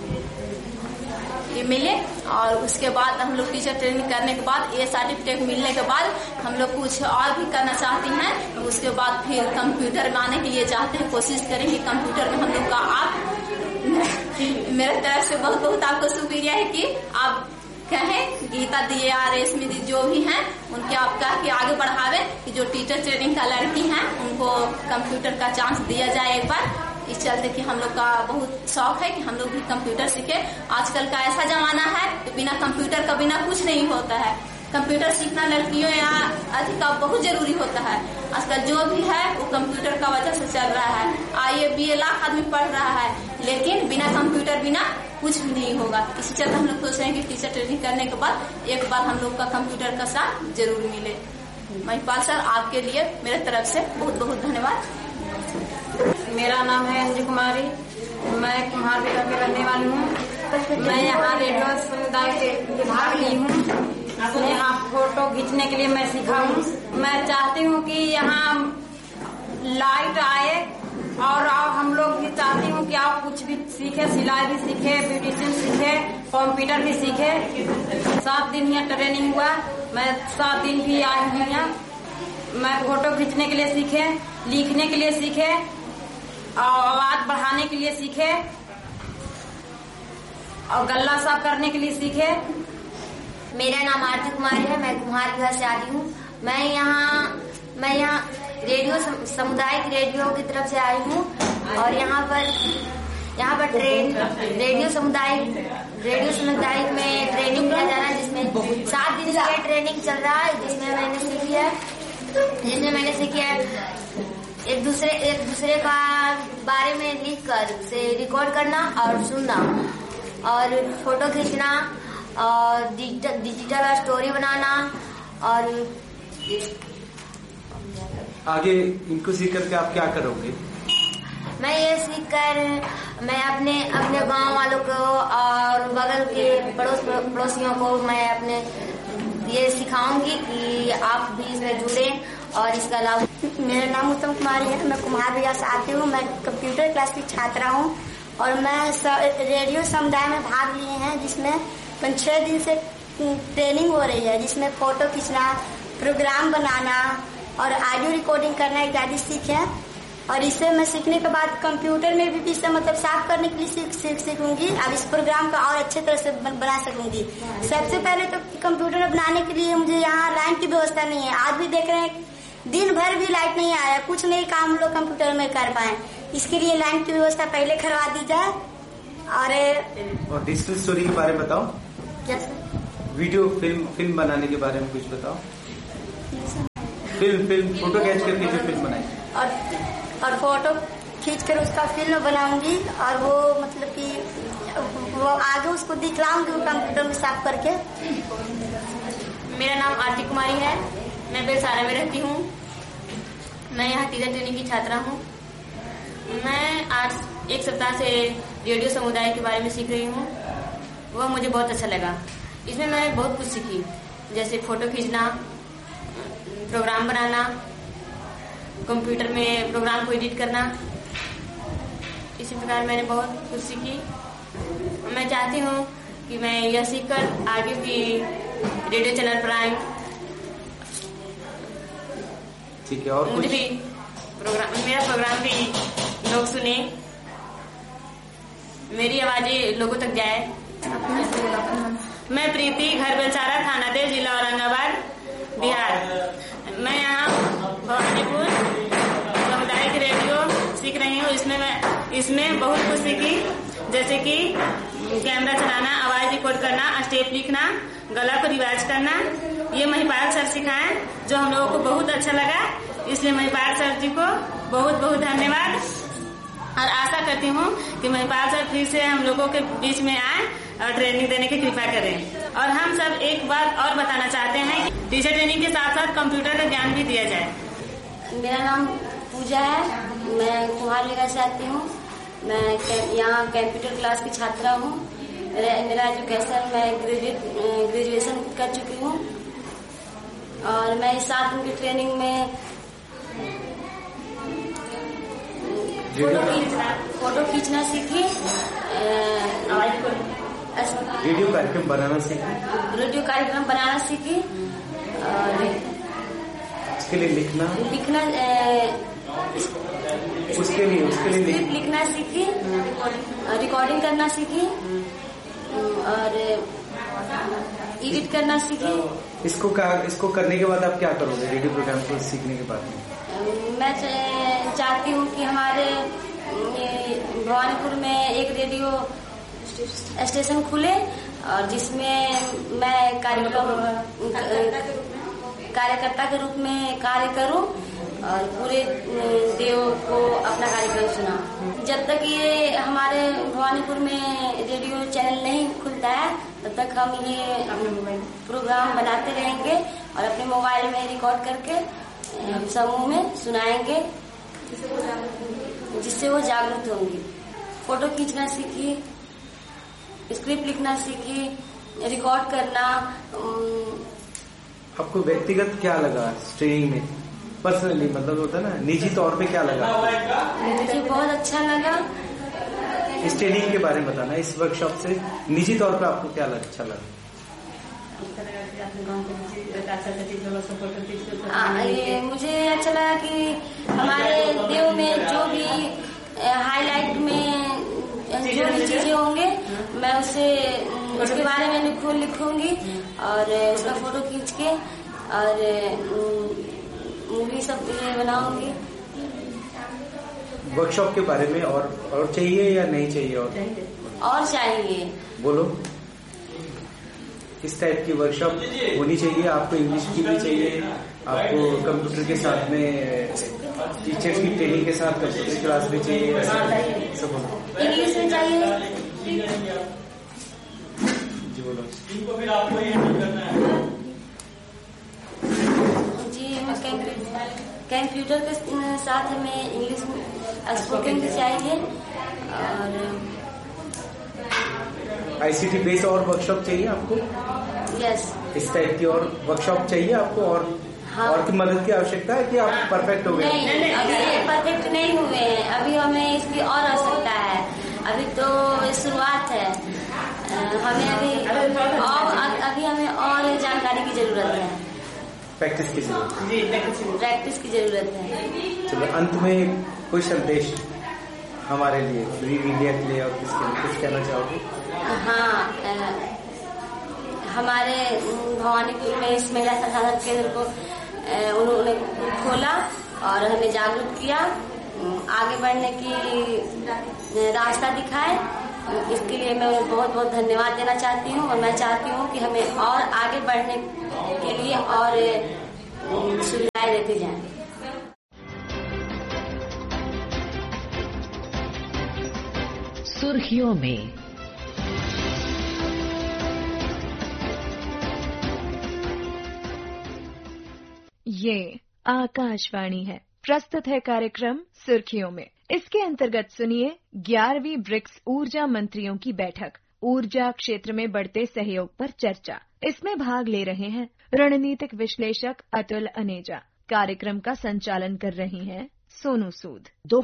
मिले। और उसके बाद हम लोग टीचर ट्रेनिंग करने के बाद ये सर्टिफिकेट मिलने के बाद हम लोग कुछ और भी करना चाहते हैं। उसके बाद फिर कंप्यूटर में आने के लिए चाहते हैं, कोशिश करेंगे कंप्यूटर में हम लोग का। आप मेरे तरफ से बहुत बहुत आपको शुक्रिया है कि आप कहें गीता दी या रेशमी दी जो भी हैं उनके आप कह के आगे बढ़ावे कि जो टीचर ट्रेनिंग का लड़की हैं उनको कंप्यूटर का चांस दिया जाए एक बार। इस चलते कि हम लोग का बहुत शौक है कि हम लोग भी कंप्यूटर सीखे। आजकल का ऐसा जमाना है कि बिना कंप्यूटर का बिना कुछ नहीं होता है। कंप्यूटर सीखना लड़कियों या अधिक बहुत जरूरी होता है। आजकल जो भी है वो कंप्यूटर का वजह से चल रहा है। IABA लाख आदमी पढ़ रहा है, लेकिन बिना कंप्यूटर बिना कुछ भी नहीं होगा। इसी चलते हम लोग सोच रहे हैं कि टीचर ट्रेनिंग करने के बाद एक बार हम लोग का कंप्यूटर का साथ जरूर मिले। महिपाल सर, आपके लिए मेरे तरफ से बहुत बहुत धन्यवाद। मेरा नाम है अंजू कुमारी, मैं कुम्हार बिहार की रहने वाली हूँ। मैं यहाँ रेडियो समुदाय के भाग ली हूँ। यहाँ फोटो खींचने के लिए मैं सीखा हूँ। मैं चाहती हूँ कि यहाँ लाइट आए और हम लोग भी चाहती हूँ कि आप कुछ भी सीखे, सिलाई भी सीखे, ब्यूटिशियन सीखे, कंप्यूटर भी सीखे। 7 दिन यहाँ ट्रेनिंग हुआ, मैं 7 दिन भी आई हूँ यहाँ। मैं फोटो खींचने के लिए सीखे, लिखने के लिए सीखे, आवाज बढ़ाने के लिए सीखे और गला साफ करने के लिए सीखे। मेरा नाम आरती कुमारी है, मैं कुम्हार बिहार से आई हूँ। मैं यहाँ रेडियो सामुदायिक रेडियो की तरफ से आई हूँ और यहाँ पर रेडियो सामुदायिक में ट्रेनिंग किया जा रहा है, जिसमें 7 दिन का ट्रेनिंग चल रहा है, जिसमें मैंने सीखी है एक दूसरे का बारे में लिखकर से रिकॉर्ड करना और सुनना और फोटो खींचना और डिजिटल स्टोरी बनाना। और आगे इनको सीख करके आप क्या करोगे? मैं ये सीखकर मैं अपने गांव वालों को और बगल के पड़ोसियों को मैं अपने ये सिखाऊंगी कि आप भी इसमें जुड़े और इसका लाभ। मेरा नाम उत्तम कुमारी है, मैं कुम्हार बिहार से आती हूँ। मैं कंप्यूटर क्लास की छात्रा हूँ और मैं रेडियो समुदाय में भाग लिए हैं, जिसमें 5-6 दिन से ट्रेनिंग हो रही है, जिसमें फोटो खींचना, प्रोग्राम बनाना, और ऑडियो रिकॉर्डिंग करना एक ज्यादा सीख है। और इसे मैं सीखने के बाद कंप्यूटर में भी इसे मतलब साफ करने के लिए सीखूंगी। अब इस प्रोग्राम का और अच्छे तरह से बना सकूंगी। सबसे पहले तो कंप्यूटर बनाने के लिए मुझे यहाँ लाइन की व्यवस्था नहीं है। आज भी देख रहे हैं दिन भर भी लाइट नहीं आया, कुछ नहीं काम लोग कंप्यूटर में कर पाए। इसके लिए लाइन की व्यवस्था पहले करवा दी जाए। और डिजिटल स्टोरी के बारे में बताओ। क्या सर? वीडियो फिल्म बनाने के बारे में कुछ बताओ। फिल्म फोटो खींच करके जो फिल्म बनाई और फोटो खींच कर उसका फिल्म बनाऊंगी और वो मतलब कि वो आगे उसको दिखलाऊंगी वो कंप्यूटर में साफ करके। मेरा नाम आरती कुमारी है, मैं बेलसारा में रहती हूँ। मैं यहाँ टीचर ट्रेनिंग की छात्रा हूँ। मैं आज एक सप्ताह से रेडियो समुदाय के बारे में सीख रही हूँ। वह मुझे बहुत अच्छा लगा। इसमें मैं बहुत कुछ सीखी, जैसे फोटो खींचना, प्रोग्राम बनाना, कंप्यूटर में प्रोग्राम को एडिट करना। इसी प्रकार मैंने बहुत कुछ सीखी। मैं चाहती हूँ कि मैं यह सीखकर आगे भी रेडियो चैनल पर आए। ठीक है। और मुझे भी मेरा प्रोग्राम भी लोग सुने, मेरी आवाजें लोगों तक जाए। मैं प्रीति, घर बेलसारा, थाना देव, जिला औरंगाबाद, बिहार। मैं यहाँ भवानीपुर सामुदायिक रेडियो सीख रही हूँ। इसमें बहुत कुछ सीखी, जैसे कि कैमरा चलाना, आवाज रिकॉर्ड करना, स्टेप लिखना, गला को रिवाज करना। ये महिपाल सर सिखाए, जो हम लोगों को बहुत अच्छा लगा। इसलिए महिपाल सर जी को बहुत बहुत धन्यवाद। और आशा करती हूँ कि महिपाल सर फिर से हम लोगों के बीच में आए और ट्रेनिंग देने की कृपा करें। और हम सब एक बात और बताना चाहते हैं कि टीचर ट्रेनिंग के साथ साथ कंप्यूटर का ज्ञान भी दिया जाए। मेरा नाम पूजा है, मैं कुम्हारबिगहा से आती हूँ। मैं यहाँ कंप्यूटर क्लास की छात्रा हूँ। मेरा एजुकेशन मैं ग्रेजुएशन कर चुकी हूँ और मैं इस 7 दिन की ट्रेनिंग में फोटो खींचना सीखी, रेडियो कार्यक्रम बनाना सीखी और उसके लिए लिखना स्क्रिप्ट लिखना सीखी, रिकॉर्डिंग करना सीखी और एडिट करना सीखी। इसको करने के बाद आप क्या करोगे? रेडियो प्रोग्राम को सीखने के बाद मैं चाहती हूँ कि हमारे भवानीपुर में एक रेडियो स्टेशन खुले और जिसमें मैं कार्यकर्ता के रूप में कार्य करूं और पूरे देव को अपना कार्यक्रम सुना। जब तक ये हमारे भवानीपुर में रेडियो चैनल नहीं खुलता है तब तक हम ये प्रोग्राम बनाते रहेंगे और अपने मोबाइल में रिकॉर्ड करके समूह में सुनाएंगे, जिससे वो जागरूक होंगी। फोटो खींचना सीखी, स्क्रिप्ट लिखना सीखी, रिकॉर्ड करना। आपको व्यक्तिगत क्या लगा ट्रेनिंग में? पर्सनली मतलब होता है ना, निजी तौर पे क्या लगा? मुझे बहुत अच्छा लगा। इस ट्रेनिंग के बारे में बताना, इस वर्कशॉप से निजी तौर पे आपको क्या अच्छा लगा? मुझे अच्छा लगा कि हमारे देव में जो भी हाईलाइट में जो भी चीजें होंगे मैं उसके बारे में लिखूंगी और उसका फोटो खींच के और मूवी सब ये बनाऊंगी। वर्कशॉप के बारे में और चाहिए या नहीं चाहिए? और चाहिए। बोलो। किस टाइप की वर्कशॉप होनी चाहिए? आपको इंग्लिश की भी चाहिए, आपको कंप्यूटर के साथ में टीचर्स की ट्रेनिंग के साथ कंप्यूटर क्लास भी चाहिए, सब इंग्लिश में चाहिए। जी बोलो। जी कंप्यूटर के साथ हमें इंग्लिश स्पोकन भी चाहिए और आईसीटी बेस्ड और वर्कशॉप चाहिए आपको? यस। इस टाइप की और वर्कशॉप चाहिए आपको? और की मदद की आवश्यकता है कि आप परफेक्ट हो गए? नहीं, अभी परफेक्ट नहीं हुए हैं। अभी हमें इसकी और आवश्यकता है। अभी तो शुरुआत है। हमें अभी हमें और जानकारी की जरूरत है। प्रैक्टिस की जरूरत है। प्रैक्टिस की जरूरत है। चलो अंत में कोई संदेश हमारे लिए, ब्रीव इंडिया के लिए और किसके लिए कुछ कहना चाहोगे? हाँ, हमारे भवानीपुर में इस महिला संसाधन केंद्र को उन्होंने खोला और हमें जागरूक किया, आगे बढ़ने की रास्ता दिखाए। इसके लिए मैं उन्हें बहुत बहुत धन्यवाद देना चाहती हूँ और मैं चाहती हूँ कि हमें और आगे बढ़ने के लिए और सुविधाएं देती जाएं। सुर्खियों में ये आकाशवाणी है। प्रस्तुत है कार्यक्रम सुर्खियों में। इसके अंतर्गत सुनिए 11वीं ब्रिक्स ऊर्जा मंत्रियों की बैठक, ऊर्जा क्षेत्र में बढ़ते सहयोग पर चर्चा। इसमें भाग ले रहे हैं रणनीतिक विश्लेषक अतुल अनेजा। कार्यक्रम का संचालन कर रही हैं सोनू सूद।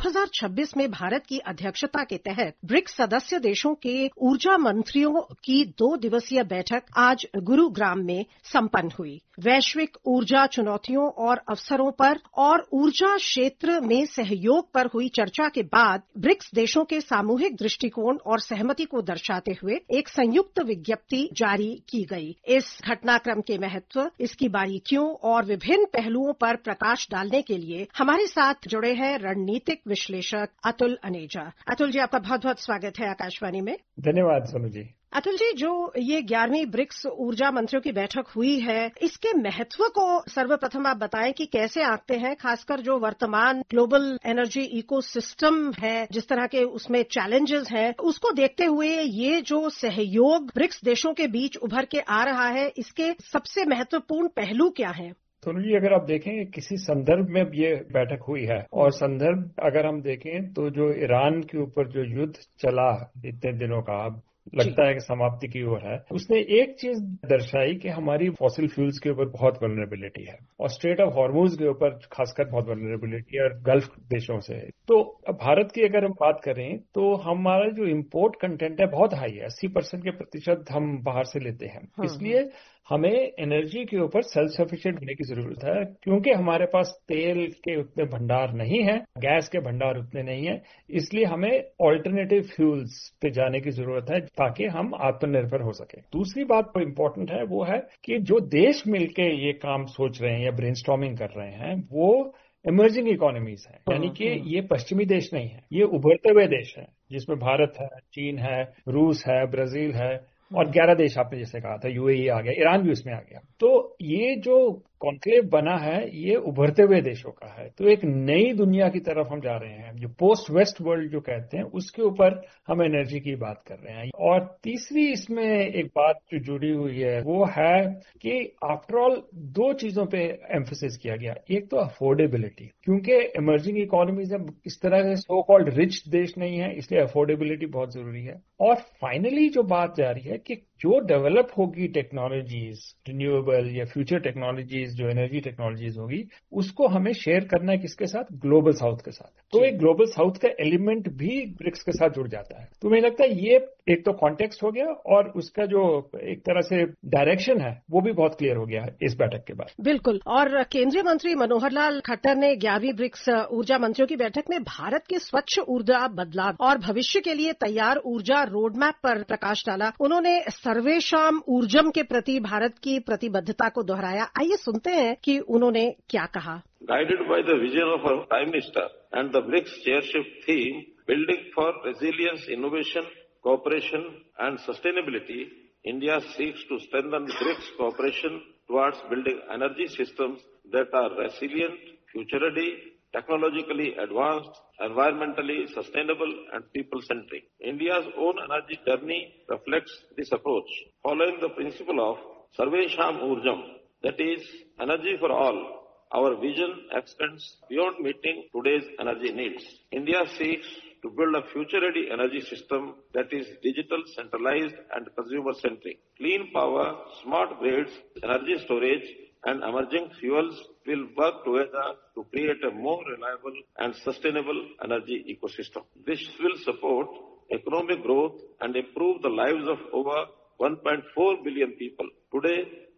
2026 में भारत की अध्यक्षता के तहत ब्रिक्स सदस्य देशों के ऊर्जा मंत्रियों की 2 दिवसीय बैठक आज गुरुग्राम में संपन्न हुई। वैश्विक ऊर्जा चुनौतियों और अवसरों पर और ऊर्जा क्षेत्र में सहयोग पर हुई चर्चा के बाद ब्रिक्स देशों के सामूहिक दृष्टिकोण और सहमति को दर्शाते हुए एक संयुक्त विज्ञप्ति जारी की गई। इस घटनाक्रम के महत्व, इसकी बारीकियों और विभिन्न पहलुओं पर प्रकाश डालने के लिए हमारे साथ जुड़े हैं रणनीतिक विश्लेषक अतुल अनेजा। अतुल जी, आपका बहुत बहुत स्वागत है आकाशवाणी में। धन्यवाद सोनू जी। अतुल जी, जो ये 11वीं ब्रिक्स ऊर्जा मंत्रियों की बैठक हुई है, इसके महत्व को सर्वप्रथम आप बताएं कि कैसे आंकते हैं, खासकर जो वर्तमान ग्लोबल एनर्जी इकोसिस्टम है, जिस तरह के उसमें चैलेंजेस हैं, उसको देखते हुए ये जो सहयोग ब्रिक्स देशों के बीच उभर के आ रहा है, इसके सबसे महत्वपूर्ण पहलू क्या हैं? सोनू जी, अगर आप देखें किसी संदर्भ में ये बैठक हुई है और संदर्भ अगर हम देखें तो जो ईरान के ऊपर जो युद्ध चला इतने दिनों का, लगता है कि समाप्ति की ओर है, उसने एक चीज दर्शाई कि हमारी फॉसिल फ्यूल्स के ऊपर बहुत वल्नरेबिलिटी है और स्ट्रेट ऑफ हॉर्मुज के ऊपर खासकर बहुत वल्नरेबिलिटी है और गल्फ देशों से। तो भारत की अगर हम बात करें तो हमारा जो इम्पोर्ट कंटेंट है बहुत हाई है, 80% के प्रतिशत हम बाहर से लेते हैं। इसलिए हमें एनर्जी के ऊपर सेल्फ सफिशिएंट होने की जरूरत है, क्योंकि हमारे पास तेल के उतने भंडार नहीं है, गैस के भंडार उतने नहीं है, इसलिए हमें ऑल्टरनेटिव फ्यूल्स पे जाने की जरूरत है ताकि हम आत्मनिर्भर हो सके। दूसरी बात जो इम्पोर्टेंट है वो है कि जो देश मिलके ये काम सोच रहे हैं या ब्रेनस्टॉर्मिंग कर रहे हैं वो इमर्जिंग इकोनॉमीज हैं, यानी कि ये पश्चिमी देश नहीं है, ये उभरते हुए देश हैं, जिसमें भारत है, चीन है, रूस है, ब्राजील है और 11 देश आपने जैसे कहा था, यूएई आ गया, ईरान भी उसमें आ गया। तो ये जो कॉन्क्लेव बना है ये उभरते हुए देशों का है, तो एक नई दुनिया की तरफ हम जा रहे हैं, जो पोस्ट वेस्ट वर्ल्ड जो कहते हैं उसके ऊपर हम एनर्जी की बात कर रहे हैं। और तीसरी इसमें एक बात जो जुड़ी हुई है वो है कि आफ्टर ऑल 2 चीजों पे एम्फेसिस किया गया। एक तो अफोर्डेबिलिटी, क्योंकि इमर्जिंग इकोनॉमीज इस तरह के सो कॉल्ड रिच देश नहीं है, इसलिए अफोर्डेबिलिटी बहुत जरूरी है। और फाइनली जो बात जा रही है कि जो डेवलप होगी टेक्नोलॉजीज, रिन्यूएबल या फ्यूचर टेक्नोलॉजीज, जो एनर्जी टेक्नोलॉजीज होगी, उसको हमें शेयर करना है किसके साथ? ग्लोबल साउथ के साथ। तो एक ग्लोबल साउथ का एलिमेंट भी ब्रिक्स के साथ जुड़ जाता है। तो मुझे लगता है ये एक तो कॉन्टेक्स्ट हो गया और उसका जो एक तरह से डायरेक्शन है वो भी बहुत क्लियर हो गया है इस बैठक के बाद। बिल्कुल। और केंद्रीय मंत्री मनोहर लाल खट्टर ने 11वीं ब्रिक्स ऊर्जा मंत्रियों की बैठक में भारत के स्वच्छ ऊर्जा बदलाव और भविष्य के लिए तैयार ऊर्जा रोडमैप पर प्रकाश डाला। उन्होंने सर्वेशाम ऊर्जम के प्रति भारत की प्रतिबद्धता को दोहराया। आइए सुनते हैं कि उन्होंने क्या कहा। Guided by the vision of our Prime Minister and the BRICS chairship theme, building for resilience, innovation, cooperation and sustainability, India seeks to strengthen BRICS cooperation towards building energy systems that are resilient, future-ready, technologically advanced, environmentally sustainable and people-centric. India's own energy journey reflects this approach, following the principle of Sarvesham Urjam, that is, energy for all. Our vision extends beyond meeting today's energy needs. India seeks to build a future-ready energy system that is digital, centralized and consumer-centric. Clean power, smart grids, energy storage and emerging fuels will work together to create a more reliable and sustainable energy ecosystem. This will support economic growth and improve the lives of over 1.4 billion people. Today,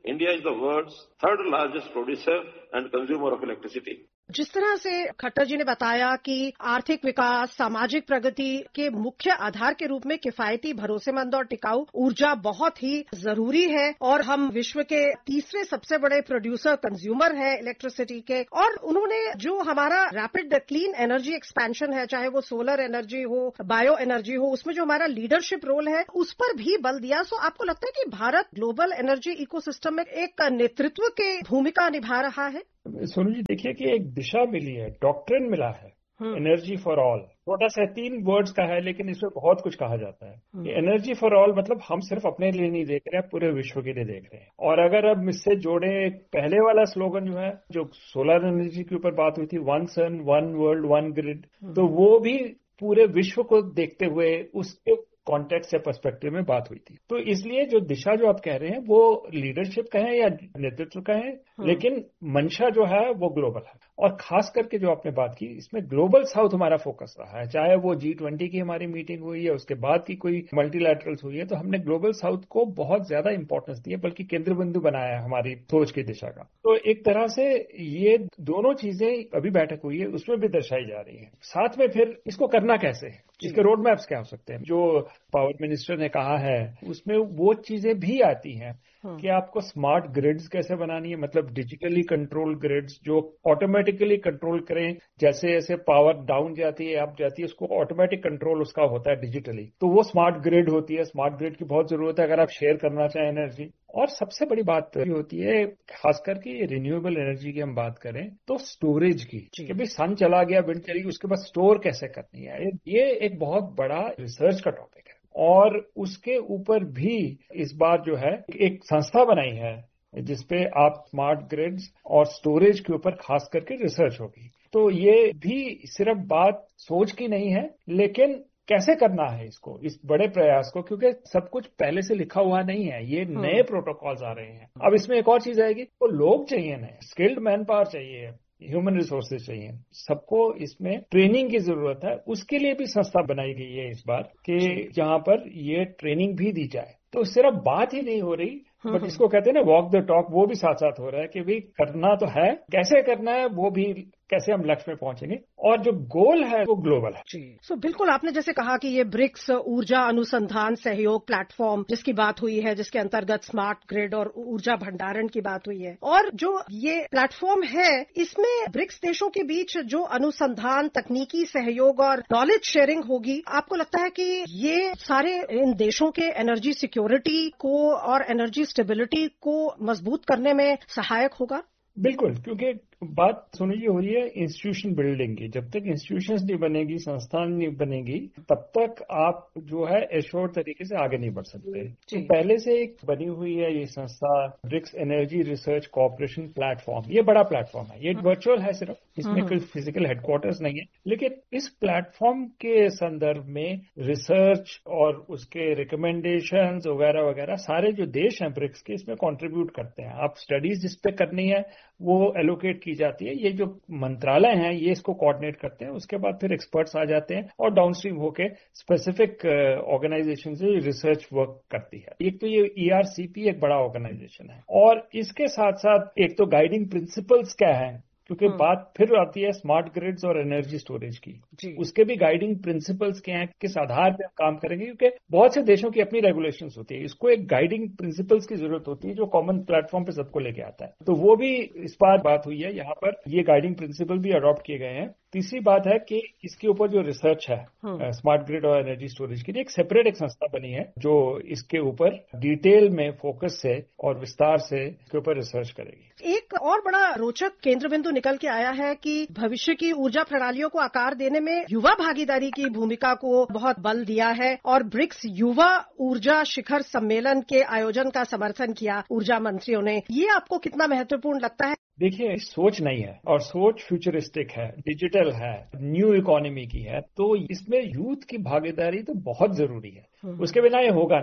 India is the world's third largest producer and consumer of electricity. जिस तरह से खट्टर जी ने बताया कि आर्थिक विकास, सामाजिक प्रगति के मुख्य आधार के रूप में किफायती, भरोसेमंद और टिकाऊ ऊर्जा बहुत ही जरूरी है और हम विश्व के तीसरे सबसे बड़े प्रोड्यूसर कंज्यूमर हैं इलेक्ट्रिसिटी के। और उन्होंने जो हमारा रैपिड क्लीन एनर्जी एक्सपेंशन है, चाहे वो सोलर एनर्जी हो, बायो एनर्जी हो, उसमें जो हमारा लीडरशिप रोल है उस पर भी बल दिया। सो आपको लगता है कि भारत ग्लोबल एनर्जी इकोसिस्टम में एक नेतृत्व की भूमिका निभा रहा है? सोनू जी, देखिए कि एक दिशा मिली है, डॉक्ट्रिन मिला है, एनर्जी फॉर ऑल। छोटा सा 3 वर्ड्स का है लेकिन इसमें बहुत कुछ कहा जाता है। एनर्जी फॉर ऑल मतलब हम सिर्फ अपने लिए नहीं देख रहे हैं, पूरे विश्व के लिए देख रहे हैं। और अगर अब इससे जोड़े पहले वाला स्लोगन जो है, जो सोलर एनर्जी के ऊपर बात हुई थी, 1 सन 1 वर्ल्ड 1 ग्रिड, तो वो भी पूरे विश्व को देखते हुए उसके कॉन्टेक्स्ट या पर्सपेक्टिव में बात हुई थी। तो इसलिए जो दिशा जो आप कह रहे हैं वो लीडरशिप का है या नेतृत्व का है, लेकिन मंशा जो है वो ग्लोबल है। और खास करके जो आपने बात की, इसमें ग्लोबल साउथ हमारा फोकस रहा है। चाहे वो G20 की हमारी मीटिंग हुई है, उसके बाद की कोई मल्टीलैटरल्स हुई है, तो हमने ग्लोबल साउथ को बहुत ज्यादा इंपॉर्टेंस दी है, बल्कि केंद्र बिंदु बनाया है हमारी सोच की दिशा का। तो एक तरह से ये दोनों चीजें अभी बैठक हुई है उसमें भी दर्शाई जा रही है। साथ में फिर इसको करना कैसे है, इसके रोड मैप्स क्या हो सकते हैं, जो पावर मिनिस्टर ने कहा है उसमें वो चीजें भी आती हैं कि आपको स्मार्ट ग्रिड्स कैसे बनानी है, मतलब डिजिटली कंट्रोल ग्रिड्स जो ऑटोमेटिकली कंट्रोल करें। जैसे जैसे पावर डाउन जाती है, अप जाती है, उसको ऑटोमेटिक कंट्रोल उसका होता है डिजिटली, तो वो स्मार्ट ग्रिड होती है। स्मार्ट ग्रिड की बहुत जरूरत है अगर आप शेयर करना चाहें एनर्जी। और सबसे बड़ी बात होती है, खासकर कि रिन्यूएबल एनर्जी की हम बात करें तो स्टोरेज की, कि भाई सन चला गया, विंड चली गई, उसके बाद स्टोर कैसे करनी है। ये एक बहुत बड़ा रिसर्च का टॉपिक है। और उसके ऊपर भी इस बार जो है एक संस्था बनाई है जिसपे आप स्मार्ट ग्रिड्स और स्टोरेज के ऊपर खास करके रिसर्च होगी। तो ये भी सिर्फ बात सोच की नहीं है, लेकिन कैसे करना है इसको, इस बड़े प्रयास को, क्योंकि सब कुछ पहले से लिखा हुआ नहीं है, ये नए प्रोटोकॉल्स आ रहे हैं। अब इसमें एक और चीज आएगी, तो लोग चाहिए, नए स्किल्ड मैन पावर चाहिए, ह्यूमन रिसोर्सेज चाहिए, सबको इसमें ट्रेनिंग की जरूरत है। उसके लिए भी संस्था बनाई गई है इस बार कि जहां पर ये ट्रेनिंग भी दी जाए। तो सिर्फ बात ही नहीं हो रही, बट इसको कहते हैं ना वॉक द टॉक, वो भी साथ साथ हो रहा है कि भाई करना तो है, कैसे करना है वो भी, कैसे हम लक्ष्य में पहुंचेंगे, और जो गोल है वो ग्लोबल है। जी, सो बिल्कुल आपने जैसे कहा कि ये ब्रिक्स ऊर्जा अनुसंधान सहयोग प्लेटफॉर्म जिसकी बात हुई है, जिसके अंतर्गत स्मार्ट ग्रिड और ऊर्जा भंडारण की बात हुई है, और जो ये प्लेटफॉर्म है इसमें ब्रिक्स देशों के बीच जो अनुसंधान, तकनीकी सहयोग और नॉलेज शेयरिंग होगी, आपको लगता है कि ये सारे इन देशों के एनर्जी सिक्योरिटी को और एनर्जी स्टेबिलिटी को मजबूत करने में सहायक होगा? बिल्कुल, क्योंकि बात सुनी हो रही है इंस्टीट्यूशन बिल्डिंग की। जब तक इंस्टीट्यूशंस नहीं बनेगी, संस्थान नहीं बनेगी, तब तक आप जो है एश्योर्ड तरीके से आगे नहीं बढ़ सकते। तो पहले से एक बनी हुई है ये संस्था, BRICS energy research cooperation platform. ये बड़ा प्लेटफॉर्म है, ये वर्चुअल है सिर्फ, इसमें कोई फिजिकल हेडक्वार्टर्स नहीं है, लेकिन इस प्लेटफॉर्म के संदर्भ में रिसर्च और उसके रिकमेंडेशंस वगैरह वगैरह सारे जो देश हैं ब्रिक्स के, इसमें कॉन्ट्रीब्यूट करते हैं। आप स्टडीज जिस पे करनी है वो एलोकेट की जाती है, ये जो मंत्रालय हैं ये इसको कोऑर्डिनेट करते हैं, उसके बाद फिर एक्सपर्ट्स आ जाते हैं और डाउनस्ट्रीम होके स्पेसिफिक ऑर्गेनाइजेशन से रिसर्च वर्क करती है। एक तो ये ERCP एक बड़ा ऑर्गेनाइजेशन है, और इसके साथ साथ एक तो गाइडिंग प्रिंसिपल्स क्या है, क्योंकि बात फिर आती है स्मार्ट ग्रिड्स और एनर्जी स्टोरेज की, उसके भी गाइडिंग प्रिंसिपल्स क्या हैं, किस आधार पे हम काम करेंगे, क्योंकि बहुत से देशों की अपनी रेगुलेशंस होती है। इसको एक गाइडिंग प्रिंसिपल्स की जरूरत होती है जो कॉमन प्लेटफॉर्म पे सबको लेके आता है। तो वो भी इस बार बात हुई है, यहाँ पर ये गाइडिंग प्रिंसिपल भी अडॉप्ट किए गए हैं। तीसरी बात है कि इसके ऊपर जो रिसर्च है स्मार्ट ग्रिड और एनर्जी स्टोरेज के लिए एक सेपरेट एक संस्था बनी है जो इसके ऊपर डिटेल में फोकस से और विस्तार से इसके ऊपर रिसर्च करेगी। एक और बड़ा रोचक केंद्र बिंदु निकल के आया है कि भविष्य की ऊर्जा प्रणालियों को आकार देने में युवा भागीदारी की भूमिका को बहुत बल दिया है, और ब्रिक्स युवा ऊर्जा शिखर सम्मेलन के आयोजन का समर्थन किया ऊर्जा मंत्रियों ने। ये आपको कितना महत्वपूर्ण लगता है? देखिए, सोच नहीं है, और सोच फ्यूचरिस्टिक है, डिजिटल है, न्यू इकोनॉमी की है, तो इसमें यूथ की भागीदारी तो बहुत जरूरी है, उसके बिना ये होगा नहीं काम।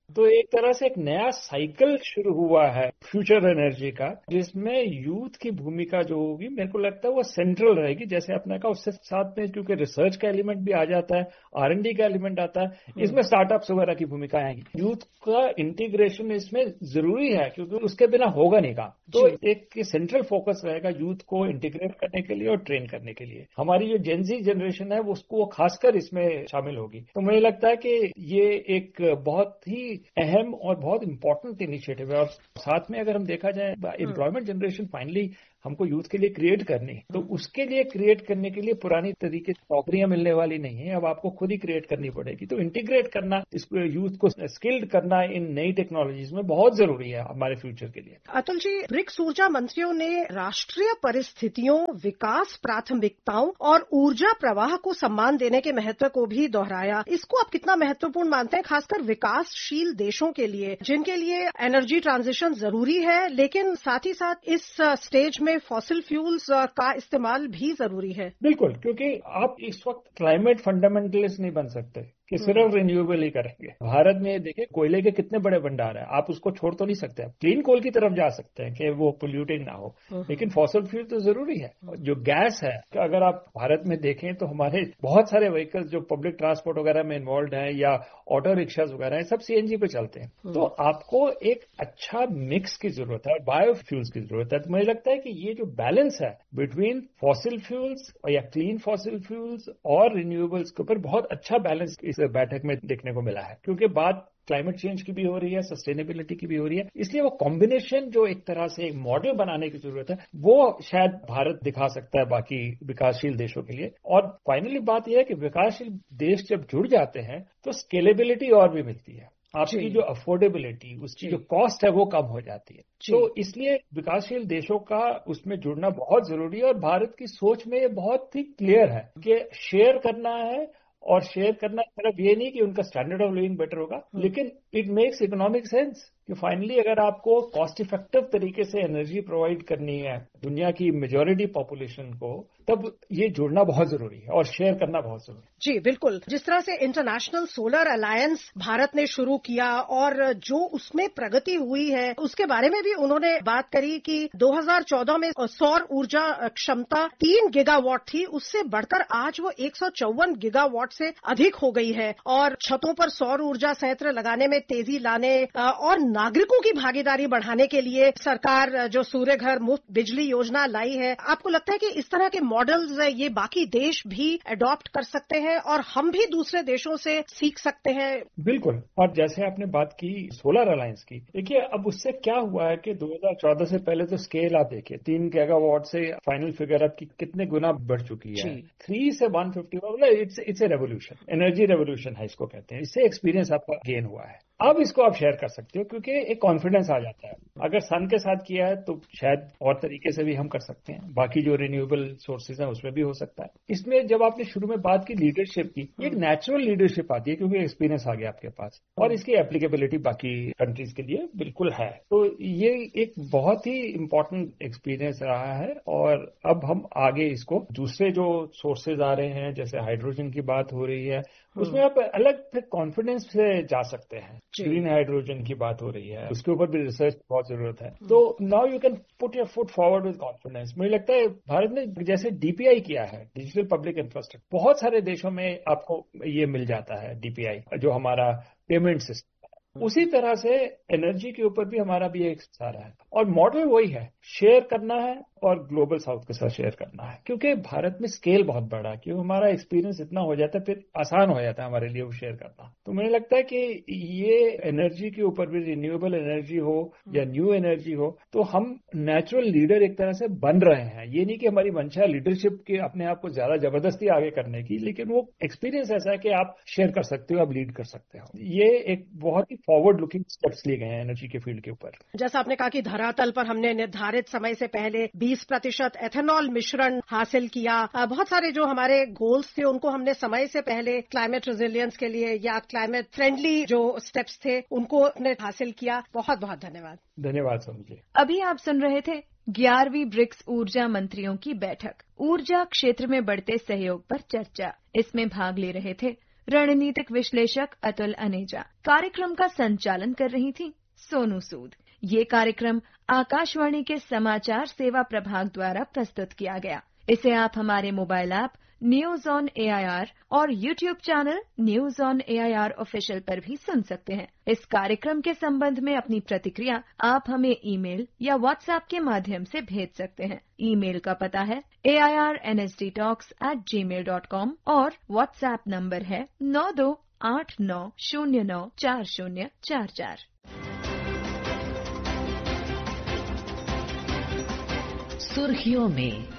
तो एक तरह से एक नया साइकिल शुरू हुआ है फ्यूचर एनर्जी का, जिसमें यूथ की भूमिका जो होगी मेरे को लगता है वो सेंट्रल रहेगी। जैसे आपने कहा, उससे साथ में क्योंकि रिसर्च का एलिमेंट भी आ जाता है, R&D का एलिमेंट आता है, इसमें स्टार्टअप्स वगैरह की भूमिका आएगी। यूथ का इंटीग्रेशन इसमें जरूरी है क्योंकि उसके बिना होगा नहीं काम। तो एक सेंट्रल फोकस रहेगा यूथ को इंटीग्रेट करने के लिए और ट्रेन करने के लिए। हमारी जो जेनजी जनरेशन है उसको खासकर इसमें शामिल होगी। तो मुझे लगता है कि ये एक बहुत ही अहम और बहुत इंपॉर्टेंट इनिशिएटिव है। और साथ में अगर हम देखा जाए, एम्प्लॉयमेंट जनरेशन फाइनली हमको यूथ के लिए क्रिएट करनी है, तो उसके लिए क्रिएट करने के लिए पुरानी तरीके से नौकरियां मिलने वाली नहीं है, अब आपको खुद ही क्रिएट करनी पड़ेगी। तो इंटीग्रेट करना, इसको यूथ को स्किल्ड करना इन नई टेक्नोलॉजीज में बहुत जरूरी है हमारे फ्यूचर के लिए। अतुल जी, ब्रिक्स ऊर्जा मंत्रियों ने राष्ट्रीय परिस्थितियों, विकास प्राथमिकताओं और ऊर्जा प्रवाह को सम्मान देने के महत्व को भी दोहराया। इसको आप कितना महत्वपूर्ण मानते हैं, खासकर विकासशील देशों के लिए, जिनके लिए एनर्जी ट्रांजिशन जरूरी है, लेकिन साथ ही साथ इस स्टेज में फॉसिल फ्यूल्स का इस्तेमाल भी जरूरी है? बिल्कुल, क्योंकि आप इस वक्त क्लाइमेट फंडामेंटलिस्ट नहीं बन सकते कि सिर्फ रिन्यूएबल ही करेंगे। भारत में देखिए कोयले के कितने बड़े भंडार है, आप उसको छोड़ तो नहीं सकते। आप क्लीन कोल की तरफ जा सकते हैं कि वो पोल्यूटिंग ना हो, लेकिन फॉसिल फ्यूल तो जरूरी है। जो गैस है, अगर आप भारत में देखें तो हमारे बहुत सारे व्हीकल्स जो पब्लिक ट्रांसपोर्ट वगैरह में इन्वॉल्व हैं या ऑटो रिक्शाज वगैरह हैं, सब CNG पे चलते हैं। तो आपको एक अच्छा मिक्स की जरूरत है और बायोफ्यूल्स की जरूरत है। तो मुझे लगता है कि ये जो बैलेंस है बिटवीन फॉसिल फ्यूल्स या क्लीन फॉसिल फ्यूल्स और रिन्यूएबल्स के ऊपर बहुत अच्छा बैलेंस इस बैठक में देखने को मिला है, क्योंकि बात क्लाइमेट चेंज की भी हो रही है, सस्टेनेबिलिटी की भी हो रही है। इसलिए वो कॉम्बिनेशन जो एक तरह से एक मॉडल बनाने की जरूरत है, वो शायद भारत दिखा सकता है बाकी विकासशील देशों के लिए। और फाइनली बात यह है कि विकासशील देश जब जुड़ जाते हैं तो स्केलेबिलिटी और भी मिलती है, आपकी जो अफोर्डेबिलिटी, उसकी जो कॉस्ट है वो कम हो जाती है। तो इसलिए विकासशील देशों का उसमें जुड़ना बहुत जरूरी है। और भारत की सोच में ये बहुत ही क्लियर है कि शेयर करना है, और शेयर करना सिर्फ ये नहीं कि उनका स्टैंडर्ड ऑफ लिविंग बेटर होगा, लेकिन इट मेक्स इकोनॉमिक सेंस कि फाइनली अगर आपको कॉस्ट इफेक्टिव तरीके से एनर्जी प्रोवाइड करनी है दुनिया की मेजॉरिटी पॉपुलेशन को, तब ये जुड़ना बहुत जरूरी है और शेयर करना बहुत जरूरी है। जी बिल्कुल, जिस तरह से इंटरनेशनल सोलर अलायंस भारत ने शुरू किया और जो उसमें प्रगति हुई है, उसके बारे में भी उन्होंने बात करी कि 2014 में सौर ऊर्जा क्षमता 3 गीगावाट थी, उससे बढ़कर आज वो 154 गीगावाट से अधिक हो गई है। और छतों पर सौर ऊर्जा संयंत्र लगाने में तेजी लाने और नागरिकों की भागीदारी बढ़ाने के लिए सरकार जो सूर्य घर मुफ्त बिजली योजना लाई है, आपको लगता है कि इस तरह के मॉडल्स ये बाकी देश भी अडॉप्ट कर सकते हैं और हम भी दूसरे देशों से सीख सकते हैं? बिल्कुल। और जैसे आपने बात की सोलर अलायंस की, देखिए अब उससे क्या हुआ है कि 2014 से पहले तो स्केल आप देखिए 3 गीगावाट से फाइनल फिगर अब की कितने गुना बढ़ चुकी है। 3 से 150, it's a revolution, energy revolution है इसको कहते हैं। इससे एक्सपीरियंस आपका गेन हुआ है। अब इसको आप शेयर कर सकते हो क्योंकि एक कॉन्फिडेंस आ जाता है। अगर सन के साथ किया है तो शायद और तरीके से भी हम कर सकते हैं, बाकी जो रिन्यूएबल सोर्सेज हैं उसमें भी हो सकता है। इसमें जब आपने शुरू में बात की लीडरशिप की, एक नेचुरल लीडरशिप आती है क्योंकि एक्सपीरियंस आ गया आपके पास और इसकी एप्लीकेबिलिटी बाकी कंट्रीज के लिए बिल्कुल है। तो ये एक बहुत ही इम्पोर्टेंट एक्सपीरियंस रहा है और अब हम आगे इसको दूसरे जो सोर्सेज आ रहे हैं, जैसे हाइड्रोजन की बात हो रही है, उसमें आप अलग फिर कॉन्फिडेंस से जा सकते हैं। ग्रीन हाइड्रोजन की बात हो रही है, उसके ऊपर भी रिसर्च बहुत जरूरत है। तो now you can put your foot forward with confidence. मुझे लगता है भारत ने जैसे DPI किया है, डिजिटल पब्लिक इंफ्रास्ट्रक्चर, बहुत सारे देशों में आपको ये मिल जाता है DPI, जो हमारा पेमेंट सिस्टम, उसी तरह से एनर्जी के ऊपर भी हमारा भी एक सारा है और मॉडल वही है, शेयर करना है और ग्लोबल साउथ के साथ शेयर करना है। क्योंकि भारत में स्केल बहुत बड़ा है, क्योंकि हमारा एक्सपीरियंस इतना हो जाता है, फिर आसान हो जाता है हमारे लिए वो शेयर करना। तो मुझे लगता है कि ये एनर्जी के ऊपर भी, रिन्यूएबल एनर्जी हो या न्यू एनर्जी हो, तो हम नेचुरल लीडर एक तरह से बन रहे हैं। ये नहीं कि हमारी मंशा लीडरशिप के अपने आप को ज्यादा जबरदस्ती आगे करने की, लेकिन वो एक्सपीरियंस ऐसा है कि आप शेयर कर सकते हो, आप लीड कर सकते हो। ये एक बहुत ही फॉरवर्ड लुकिंग स्टेप्स लिए गए हैं एनर्जी के फील्ड के ऊपर। जैसा आपने कहा कि धरातल पर हमने निर्धारित समय से पहले 20% एथेनॉल मिश्रण हासिल किया, बहुत सारे जो हमारे गोल्स थे उनको हमने समय से पहले क्लाइमेट रेजिलियंस के लिए या क्लाइमेट फ्रेंडली जो स्टेप्स थे उनको हमने हासिल किया। बहुत बहुत धन्यवाद। धन्यवाद समझे। अभी आप सुन रहे थे 11वीं ब्रिक्स ऊर्जा मंत्रियों की बैठक, ऊर्जा क्षेत्र में बढ़ते सहयोग पर चर्चा। इसमें भाग ले रहे थे रणनीतिक विश्लेषक अतुल अनेजा। कार्यक्रम का संचालन कर रही थी सोनू सूद। ये कार्यक्रम आकाशवाणी के समाचार सेवा प्रभाग द्वारा प्रस्तुत किया गया। इसे आप हमारे mobile app news on AIR और YouTube channel news on AIR official पर भी सुन सकते हैं। इस कार्यक्रम के संबंध में अपनी प्रतिक्रिया आप हमें ईमेल या WhatsApp के माध्यम से भेज सकते हैं। ईमेल का पता है airnsdtalks@gmail.com और WhatsApp नंबर है 9289094044। सुर्खियों में